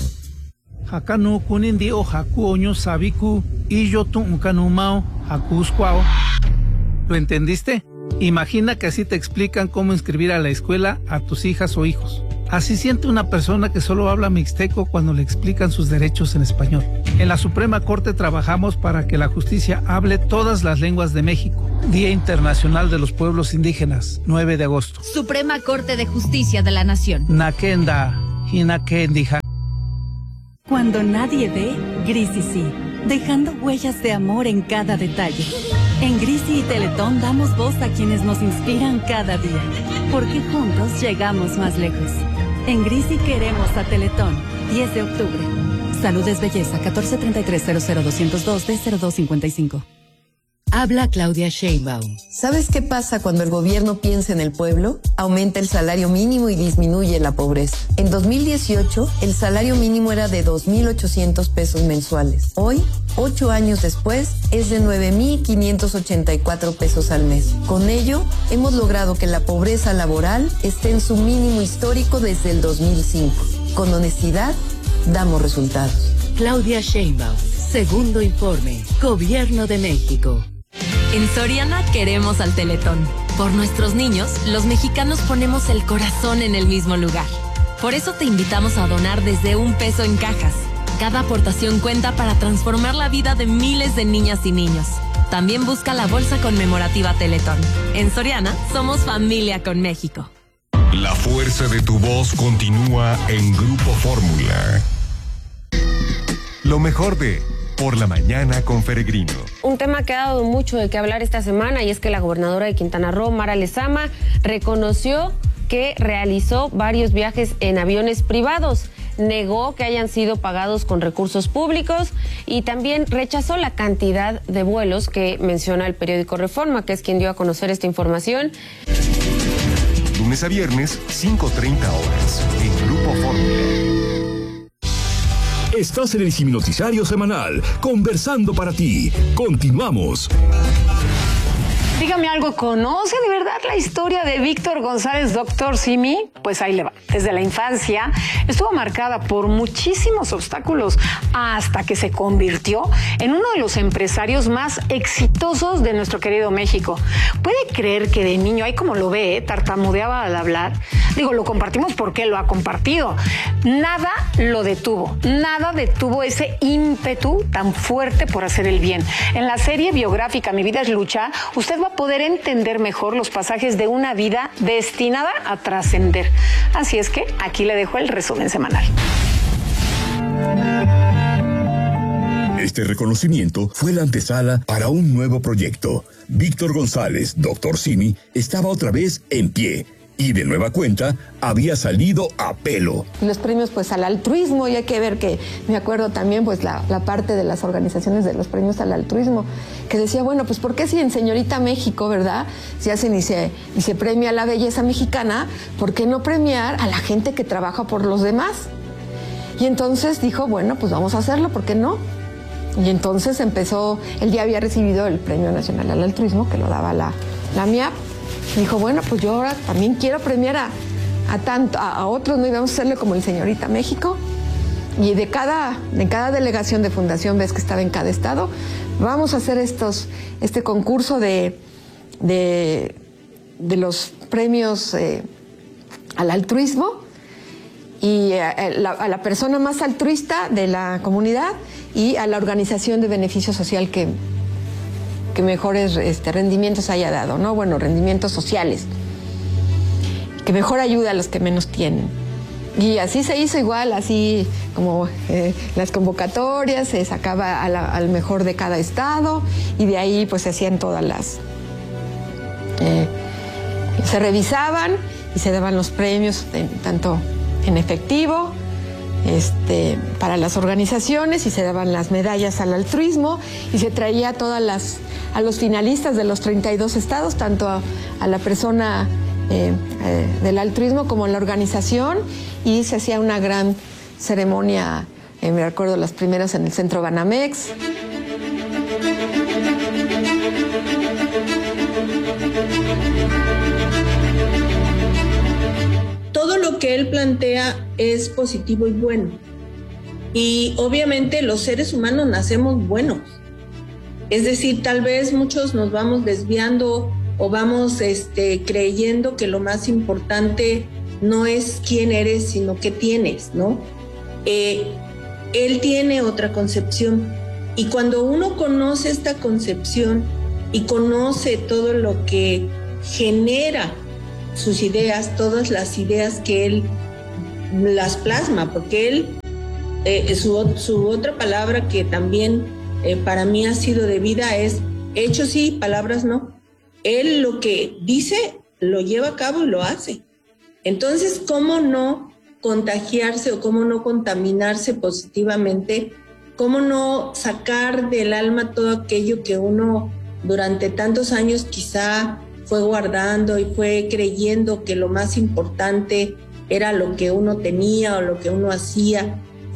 Speaker 19: Hakanu kunindi o haku oño sabiku y yo tu unkanumao hakuscuao. ¿Lo entendiste? Imagina que así te explican cómo inscribir a la escuela a tus hijas o hijos. Así siente una persona que solo habla mixteco cuando le explican sus derechos en español. En la Suprema Corte trabajamos para que la justicia hable todas las lenguas de México. Día Internacional de los Pueblos Indígenas, nueve de agosto.
Speaker 20: Suprema Corte de Justicia de la Nación.
Speaker 19: Nakenda, Hinakendija.
Speaker 21: Cuando nadie ve, Grisi sí, dejando huellas de amor en cada detalle. En Grisi y Teletón damos voz a quienes nos inspiran cada día, porque juntos llegamos más lejos. En Grisi queremos a Teletón, diez de octubre. Salud es belleza, catorce treinta y tres cero cero doscientos dos D cero dos cincuenta y cinco.
Speaker 22: Habla Claudia Sheinbaum. ¿Sabes qué pasa cuando el gobierno piensa en el pueblo? Aumenta el salario mínimo y disminuye la pobreza. En dos mil dieciocho, el salario mínimo era de dos mil ochocientos pesos mensuales. Hoy, ocho años después, es de nueve mil quinientos ochenta y cuatro pesos al mes. Con ello, hemos logrado que la pobreza laboral esté en su mínimo histórico desde el dos mil cinco. Con honestidad, damos resultados. Claudia Sheinbaum. Segundo informe. Gobierno de México.
Speaker 23: En Soriana queremos al Teletón. Por nuestros niños, los mexicanos ponemos el corazón en el mismo lugar. Por eso te invitamos a donar desde un peso en cajas. Cada aportación cuenta para transformar la vida de miles de niñas y niños. También busca la bolsa conmemorativa Teletón. En Soriana, somos familia con México.
Speaker 3: La fuerza de tu voz continúa en Grupo Fórmula. Lo mejor de Por la Mañana con Peregrino.
Speaker 24: Un tema que ha dado mucho de qué hablar esta semana y es que la gobernadora de Quintana Roo, Mara Lezama, reconoció que realizó varios viajes en aviones privados. Negó que hayan sido pagados con recursos públicos y también rechazó la cantidad de vuelos que menciona el periódico Reforma, que es quien dio a conocer esta información.
Speaker 3: Lunes a viernes, cinco treinta horas, en Grupo Fórmula.
Speaker 12: Estás en el Ciminoticiario Semanal, conversando para ti. Continuamos.
Speaker 13: Dígame algo, ¿conoce de verdad la historia de Víctor González, doctor Simi? Pues ahí le va. Desde la infancia estuvo marcada por muchísimos obstáculos hasta que se convirtió en uno de los empresarios más exitosos de nuestro querido México. ¿Puede creer que de niño, ahí como lo ve, eh, tartamudeaba al hablar? Digo, lo compartimos porque lo ha compartido. Nada lo detuvo, nada detuvo ese ímpetu tan fuerte por hacer el bien. En la serie biográfica Mi Vida es Lucha, usted va a poder entender mejor los pasajes de una vida destinada a trascender. Así es que aquí le dejo el resumen semanal.
Speaker 12: Este reconocimiento fue la antesala para un nuevo proyecto. Víctor González, doctor Simi, estaba otra vez en pie. Y de nueva cuenta, había salido a pelo.
Speaker 25: Los premios pues al altruismo, y hay que ver que, me acuerdo también pues la, la parte de las organizaciones de los premios al altruismo, que decía, bueno, pues ¿por qué si en Señorita México, verdad, se hacen y se, y se premia la belleza mexicana, ¿por qué no premiar a la gente que trabaja por los demás? Y entonces dijo, bueno, pues vamos a hacerlo, ¿por qué no? Y entonces empezó, él ya había recibido el Premio Nacional al Altruismo, que lo daba la, la M I A P. Dijo, bueno, pues yo ahora también quiero premiar a, a, tanto, a, a otros, ¿no? Y vamos a hacerle como el Señorita México. Y de cada, de cada delegación de fundación, ves que estaba en cada estado, vamos a hacer estos, este concurso de, de, de los premios eh, al altruismo y a la, a la persona más altruista de la comunidad y a la organización de beneficio social que... que mejores este, rendimientos haya dado, ¿no? Bueno, rendimientos sociales, que mejor ayuda a los que menos tienen. Y así se hizo igual, así como eh, las convocatorias, se sacaba a la, al mejor de cada estado y de ahí pues se hacían todas las... Eh, se revisaban y se daban los premios, de, tanto en efectivo este, para las organizaciones y se daban las medallas al altruismo y se traía a todas las, a los finalistas de los treinta y dos estados, tanto a, a la persona eh, eh, del altruismo como a la organización, y se hacía una gran ceremonia, eh, me recuerdo las primeras en el Centro Banamex.
Speaker 1: Todo lo que él plantea es positivo y bueno. Y obviamente los seres humanos nacemos buenos. Es decir, tal vez muchos nos vamos desviando o vamos este, creyendo que lo más importante no es quién eres, sino qué tienes, ¿no? Eh, él tiene otra concepción. Y cuando uno conoce esta concepción y conoce todo lo que genera sus ideas, todas las ideas que él las plasma, porque él, eh, su, su otra palabra que también eh, para mí ha sido de vida es hechos sí, palabras no. Él lo que dice lo lleva a cabo y lo hace. Entonces, ¿cómo no contagiarse o cómo no contaminarse positivamente? ¿Cómo no sacar del alma todo aquello que uno durante tantos años quizá fue guardando y fue creyendo que lo más importante era lo que uno tenía o lo que uno hacía,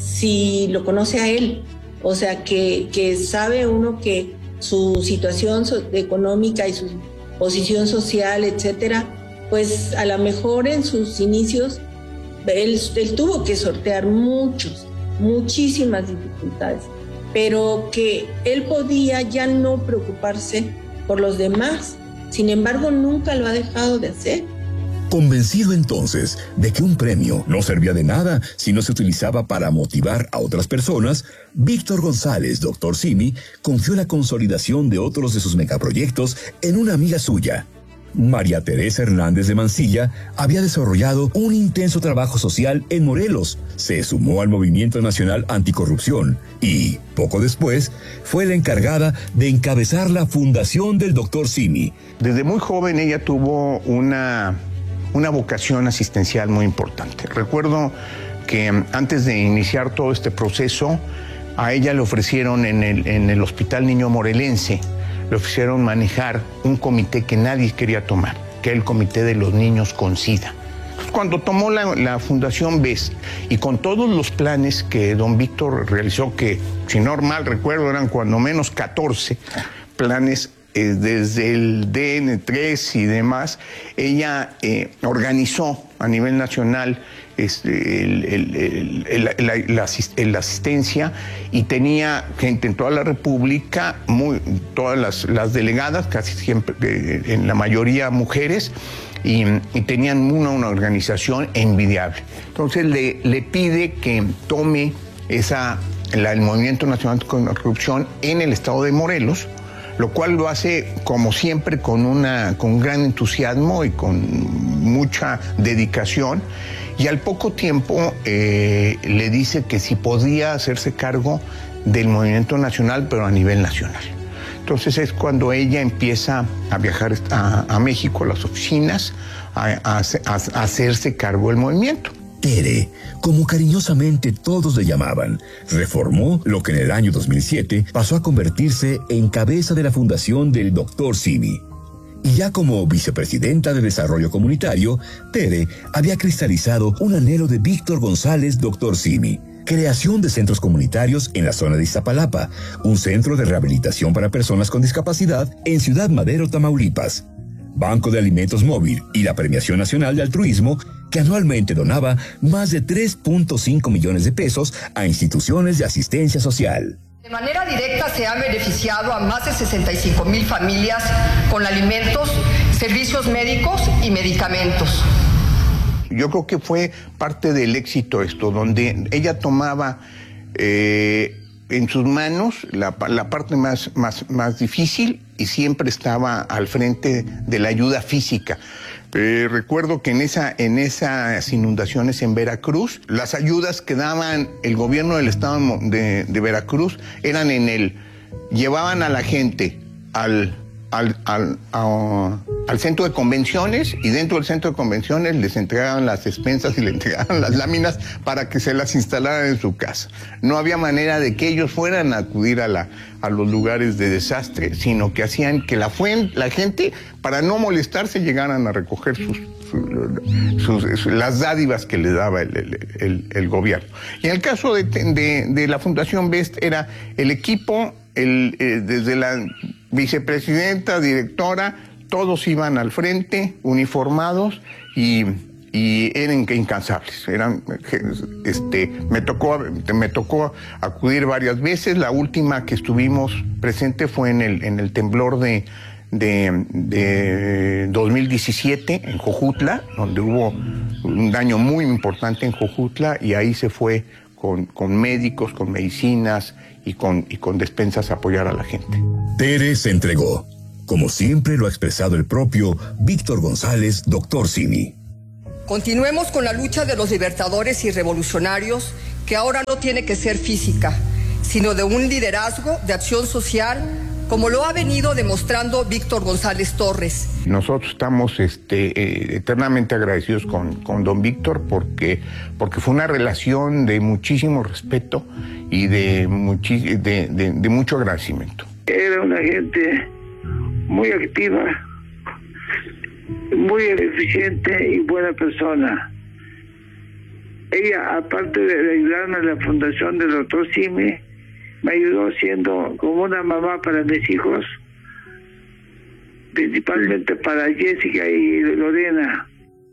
Speaker 1: si lo conoce a él? O sea, que, que sabe uno que su situación económica y su posición social, etcétera, pues a lo mejor en sus inicios él, él tuvo que sortear muchos, muchísimas dificultades, pero que él podía ya no preocuparse por los demás. Sin embargo, nunca lo ha dejado de hacer.
Speaker 12: Convencido entonces de que un premio no servía de nada si no se utilizaba para motivar a otras personas, Víctor González, doctor Simi, confió la consolidación de otros de sus megaproyectos en una amiga suya. María Teresa Hernández de Mancilla había desarrollado un intenso trabajo social en Morelos, se sumó al Movimiento Nacional Anticorrupción y, poco después, fue la encargada de encabezar la fundación del doctor Simi.
Speaker 2: Desde muy joven ella tuvo una, una vocación asistencial muy importante. Recuerdo que antes de iniciar todo este proceso, a ella le ofrecieron en el, en el Hospital Niño Morelense, le ofrecieron manejar un comité que nadie quería tomar, que era el Comité de los Niños con SIDA. Cuando tomó la, la Fundación B E S y con todos los planes que don Víctor realizó, que si no mal recuerdo eran cuando menos catorce planes, eh, desde el D N tres y demás, ella eh, organizó a nivel nacional Este, el, el, el, el, la, la, la asistencia y tenía gente en toda la República, muy, todas las, las delegadas, casi siempre, eh, en la mayoría mujeres, y, y tenían una, una organización envidiable. Entonces le, le pide que tome esa, la, el Movimiento Nacional contra la Corrupción en el estado de Morelos, lo cual lo hace como siempre con, una, con gran entusiasmo y con mucha dedicación. Y al poco tiempo eh, le dice que si podía hacerse cargo del movimiento nacional, pero a nivel nacional. Entonces es cuando ella empieza a viajar a, a México, a las oficinas, a, a, a hacerse cargo del movimiento.
Speaker 12: Tere, como cariñosamente todos le llamaban, reformó lo que en el año dos mil siete pasó a convertirse en cabeza de la fundación del doctor Simi. Y ya como vicepresidenta de Desarrollo Comunitario, Tere había cristalizado un anhelo de Víctor González, doctor Simi. Creación de centros comunitarios en la zona de Iztapalapa, un centro de rehabilitación para personas con discapacidad en Ciudad Madero, Tamaulipas. Banco de Alimentos Móvil y la Premiación Nacional de Altruismo, que anualmente donaba más de tres punto cinco millones de pesos a instituciones de asistencia social.
Speaker 7: De manera directa se han beneficiado a más de sesenta y cinco mil familias con alimentos, servicios médicos y medicamentos.
Speaker 2: Yo creo que fue parte del éxito esto, donde ella tomaba eh, en sus manos la, la parte más, más, más difícil y siempre estaba al frente de la ayuda física. Eh, recuerdo que en, esa, en esas inundaciones en Veracruz, las ayudas que daban el gobierno del estado de, de Veracruz eran en el, llevaban a la gente al, al, al, a, al centro de convenciones, y dentro del centro de convenciones les entregaban las despensas y le entregaban las láminas para que se las instalaran en su casa. No había manera de que ellos fueran a acudir a, la, a los lugares de desastre, sino que hacían que la, fuen, la gente, para no molestarse, llegaran a recoger sus, sus, sus, las dádivas que le daba el, el, el, el gobierno. Y en el caso de, de, de la Fundación Best, era el equipo, el, eh, desde la vicepresidenta, directora, todos iban al frente, uniformados, y, y eran incansables. Eran, este, me tocó, me tocó acudir varias veces. La última que estuvimos presente fue en el, en el temblor de, de, de dos mil diecisiete en Jojutla, donde hubo un daño muy importante en Jojutla, y ahí se fue con, con médicos, con medicinas y con, y con despensas a apoyar a la gente.
Speaker 12: Tere se entregó, como siempre lo ha expresado el propio Víctor González, doctor Simi.
Speaker 7: Continuemos con la lucha de los libertadores y revolucionarios, que ahora no tiene que ser física, sino de un liderazgo de acción social, como lo ha venido demostrando Víctor González Torres.
Speaker 2: Nosotros estamos este, eh, eternamente agradecidos con, con don Víctor, porque, porque fue una relación de muchísimo respeto y de, muchi- de, de, de mucho agradecimiento.
Speaker 9: Era una gente muy activa, muy eficiente y buena persona. Ella, aparte de ayudarme en la fundación del doctor Simi, me ayudó siendo como una mamá para mis hijos, principalmente para Jessica y Lorena.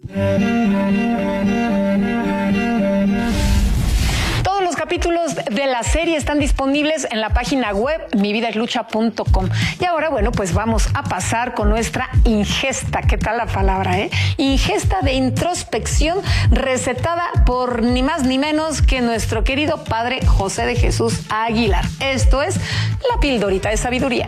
Speaker 13: Todos los capítulos de la serie están disponibles en la página web mi vida es lucha punto com. Y ahora, bueno, pues vamos a pasar con nuestra ingesta. ¿Qué tal la palabra, eh? Ingesta de introspección recetada por ni más ni menos que nuestro querido padre José de Jesús Aguilar. Esto es la pildorita de sabiduría.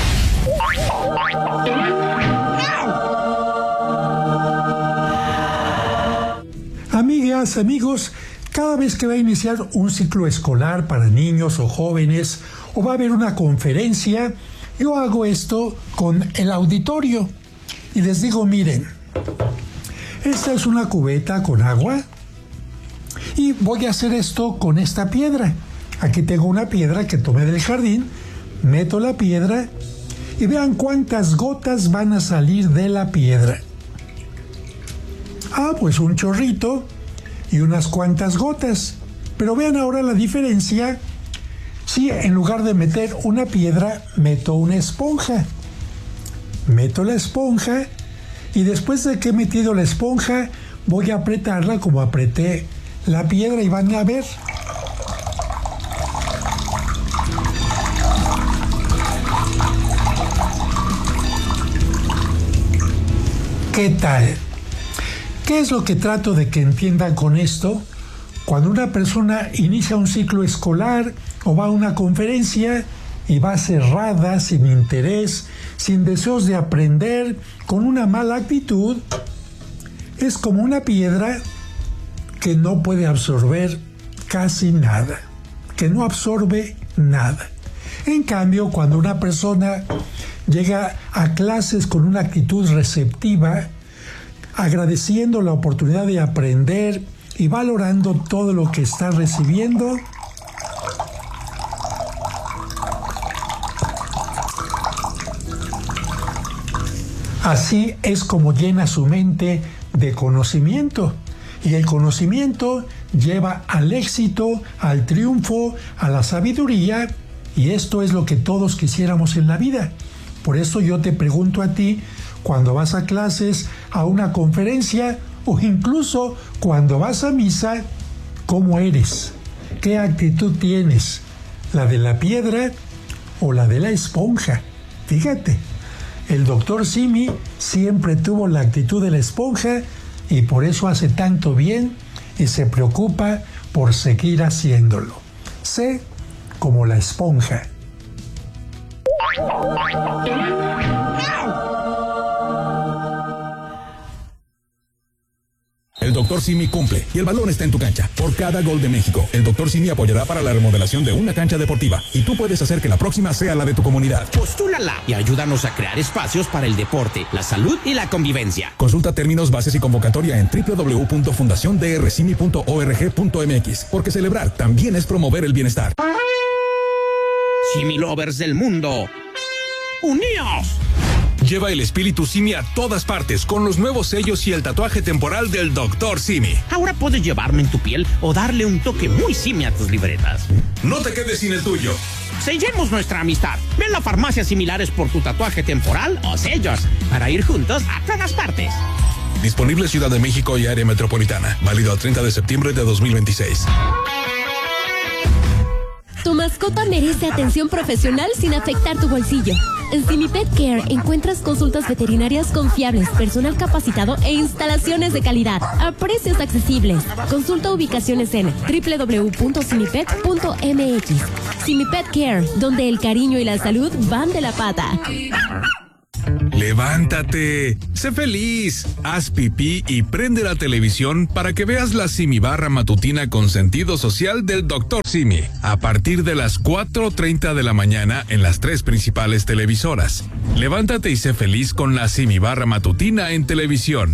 Speaker 10: Amigas, amigos, cada vez que va a iniciar un ciclo escolar para niños o jóvenes o va a haber una conferencia, yo hago esto con el auditorio y les digo, miren, esta es una cubeta con agua y voy a hacer esto con esta piedra. Aquí tengo una piedra que tomé del jardín, meto la piedra y vean cuántas gotas van a salir de la piedra. Ah, pues un chorrito y unas cuantas gotas. Pero vean ahora la diferencia. Si en lugar de meter una piedra, meto una esponja. Meto la esponja y después de que he metido la esponja, voy a apretarla como apreté la piedra y van a ver. ¿Qué tal? ¿Qué es lo que trato de que entiendan con esto? Cuando una persona inicia un ciclo escolar o va a una conferencia y va cerrada, sin interés, sin deseos de aprender, con una mala actitud, es como una piedra que no puede absorber casi nada, que no absorbe nada. En cambio, cuando una persona llega a clases con una actitud receptiva, agradeciendo la oportunidad de aprender y valorando todo lo que está recibiendo, así es como llena su mente de conocimiento. Y el conocimiento lleva al éxito, al triunfo, a la sabiduría, y esto es lo que todos quisiéramos en la vida. Por eso yo te pregunto a ti, cuando vas a clases, a una conferencia o incluso cuando vas a misa, ¿cómo eres? ¿Qué actitud tienes? ¿La de la piedra o la de la esponja? Fíjate, el doctor Simi siempre tuvo la actitud de la esponja y por eso hace tanto bien y se preocupa por seguir haciéndolo. Sé como la esponja.
Speaker 12: El
Speaker 11: doctor Simi cumple y el balón está en tu cancha. Por cada gol de México, el doctor Simi apoyará para la remodelación de una cancha deportiva y tú puedes hacer que la próxima sea la de tu comunidad.
Speaker 14: Postúlala y ayúdanos a crear espacios para el deporte, la salud y la convivencia.
Speaker 11: Consulta términos, bases y convocatoria en doble u doble u doble u punto fundación d r simi punto org punto m x, porque celebrar también es promover el bienestar.
Speaker 14: Simi Lovers del mundo, ¡uníos!
Speaker 16: Lleva el espíritu Simi a todas partes con los nuevos sellos y el tatuaje temporal del doctor Simi.
Speaker 14: Ahora puedes llevarme en tu piel o darle un toque muy Simi a tus libretas.
Speaker 16: No te quedes sin el tuyo.
Speaker 14: Sellemos nuestra amistad. Ven a farmacias similares por tu tatuaje temporal o sellos para ir juntos a todas partes.
Speaker 16: Disponible Ciudad de México y área metropolitana. Válido al treinta de septiembre de dos mil veintiséis.
Speaker 17: Tu mascota merece atención profesional sin afectar tu bolsillo. En Simi Pet Care encuentras consultas veterinarias confiables, personal capacitado e instalaciones de calidad a precios accesibles. Consulta ubicaciones en doble u doble u doble u punto simipet punto m x. Simi Pet Care, donde el cariño y la salud van de la pata.
Speaker 16: ¡Levántate! ¡Sé feliz! Haz pipí y prende la televisión para que veas la Simi Barra matutina con sentido social del doctor Simi. A partir de las cuatro treinta de la mañana en las tres principales televisoras. Levántate y sé feliz con la Simi Barra matutina en televisión.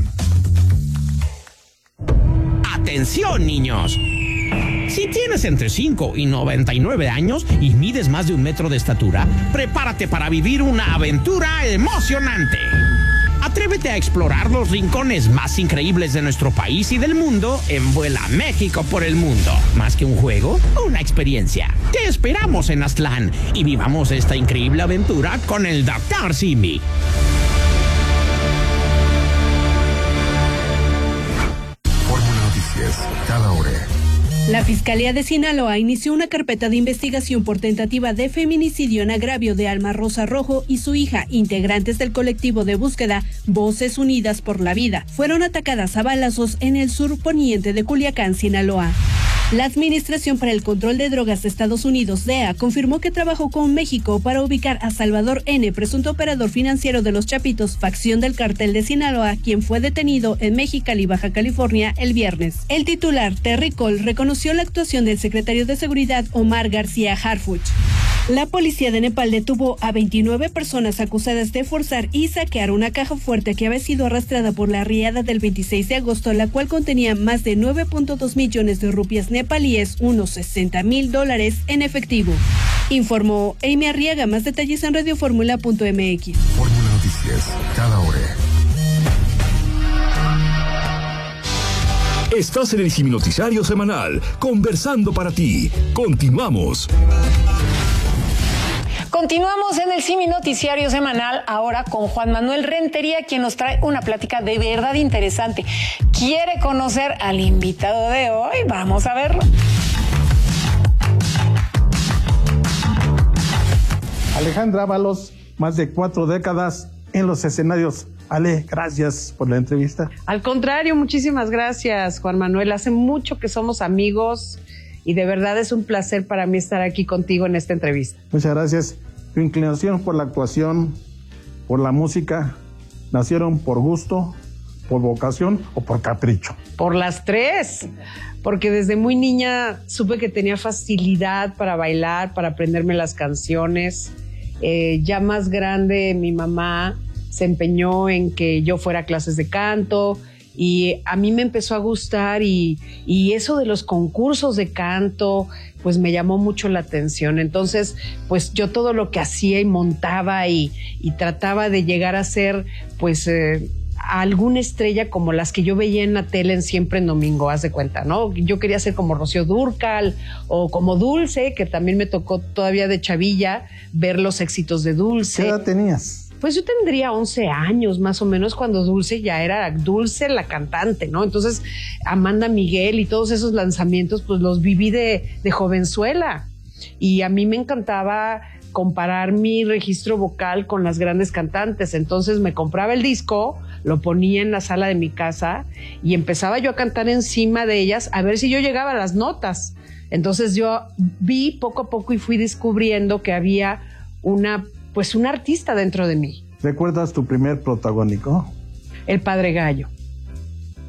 Speaker 14: ¡Atención, niños! Si tienes entre cinco y noventa y nueve años y mides más de un metro de estatura, prepárate para vivir una aventura emocionante. Atrévete a explorar los rincones más increíbles de nuestro país y del mundo en Vuela México por el Mundo. Más que un juego, una experiencia. Te esperamos en Aztlán y vivamos esta increíble aventura con el doctor Simi.
Speaker 3: Fórmula Noticias, cada hora.
Speaker 18: La Fiscalía de Sinaloa inició una carpeta de investigación por tentativa de feminicidio en agravio de Alma Rosa Rojo y su hija, integrantes del colectivo de búsqueda Voces Unidas por la Vida. Fueron atacadas a balazos en el sur poniente de Culiacán, Sinaloa. La Administración para el Control de Drogas de Estados Unidos, D E A, confirmó que trabajó con México para ubicar a Salvador N., presunto operador financiero de los Chapitos, facción del cártel de Sinaloa, quien fue detenido en Mexicali, Baja California, el viernes. El titular, Terry Cole, reconoció la actuación del secretario de Seguridad, Omar García Harfuch. La policía de Nepal detuvo a veintinueve personas acusadas de forzar y saquear una caja fuerte que había sido arrastrada por la riada del veintiséis de agosto, la cual contenía más de nueve punto dos millones de rupias nepalíes, unos sesenta mil dólares en efectivo. Informó Amy Arriaga. Más detalles en radioformula punto m x.
Speaker 3: Fórmula Noticias, cada hora.
Speaker 12: Estás en el Simi Noticiario Semanal, conversando para ti. Continuamos.
Speaker 13: Continuamos en el Simi Noticiario Semanal, ahora con Juan Manuel Rentería, quien nos trae una plática de verdad interesante. ¿Quiere conocer al invitado de hoy? Vamos a verlo.
Speaker 26: Alejandra Ábalos, más de cuatro décadas en los escenarios. Ale, gracias por la entrevista.
Speaker 27: Al contrario, muchísimas gracias, Juan Manuel. Hace mucho que somos amigos y de verdad es un placer para mí estar aquí contigo en esta entrevista.
Speaker 26: Muchas gracias. Tu inclinación por la actuación, por la música, ¿nacieron por gusto, por vocación o por capricho?
Speaker 27: Por las tres, porque desde muy niña supe que tenía facilidad para bailar, para aprenderme las canciones. Eh, ya más grande, mi mamá se empeñó en que yo fuera a clases de canto y a mí me empezó a gustar y, y eso de los concursos de canto pues me llamó mucho la atención. Entonces pues yo todo lo que hacía y montaba y, y trataba de llegar a ser pues eh, a alguna estrella como las que yo veía en la tele en Siempre en Domingo, haz de cuenta, ¿no? Yo quería ser como Rocío Dúrcal o como Dulce, que también me tocó todavía de chavilla ver los éxitos de Dulce.
Speaker 26: ¿Qué edad tenías?
Speaker 27: Pues yo tendría once años más o menos cuando Dulce ya era Dulce la cantante, ¿no? Entonces Amanda Miguel y todos esos lanzamientos pues los viví de, de jovenzuela y a mí me encantaba comparar mi registro vocal con las grandes cantantes. Entonces me compraba el disco, lo ponía en la sala de mi casa y empezaba yo a cantar encima de ellas a ver si yo llegaba a las notas. Entonces yo vi poco a poco y fui descubriendo que había una pues un artista dentro de mí.
Speaker 26: ¿Recuerdas tu primer protagónico?
Speaker 27: El Padre Gallo.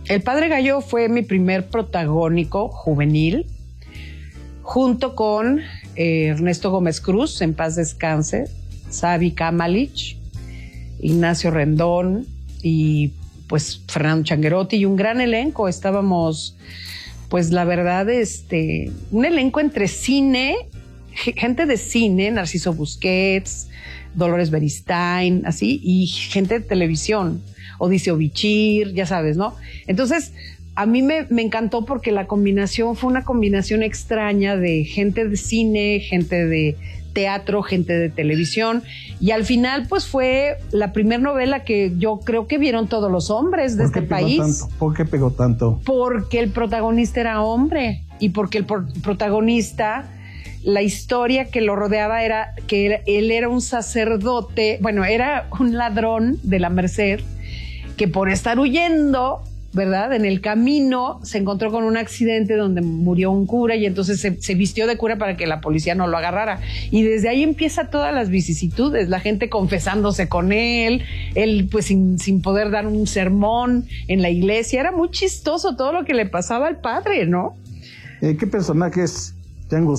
Speaker 27: El Padre Gallo fue mi primer protagónico juvenil, junto con eh, Ernesto Gómez Cruz, en paz descanse, Sabi Kamalich, Ignacio Rendón y pues Fernando Changuerotti y un gran elenco. Estábamos, pues la verdad, este, un elenco entre cine, gente de cine, Narciso Busquets, Dolores Beristain, así, y gente de televisión, Odiseo Bichir, ya sabes, ¿no? Entonces, a mí me, me encantó porque la combinación fue una combinación extraña de gente de cine, gente de teatro, gente de televisión, y al final pues fue la primera novela que yo creo que vieron todos los hombres de este país.
Speaker 26: Tanto? ¿Por qué pegó tanto?
Speaker 27: Porque el protagonista era hombre y porque el pro- protagonista, la historia que lo rodeaba era que era, él era un sacerdote, bueno, era un ladrón de la Merced que por estar huyendo, ¿verdad? En el camino se encontró con un accidente donde murió un cura y entonces se, se vistió de cura para que la policía no lo agarrara. Y desde ahí empieza todas las vicisitudes, la gente confesándose con él, él pues sin, sin poder dar un sermón en la iglesia. Era muy chistoso todo lo que le pasaba al padre, ¿no?
Speaker 26: Eh, ¿Qué personajes te han gustado?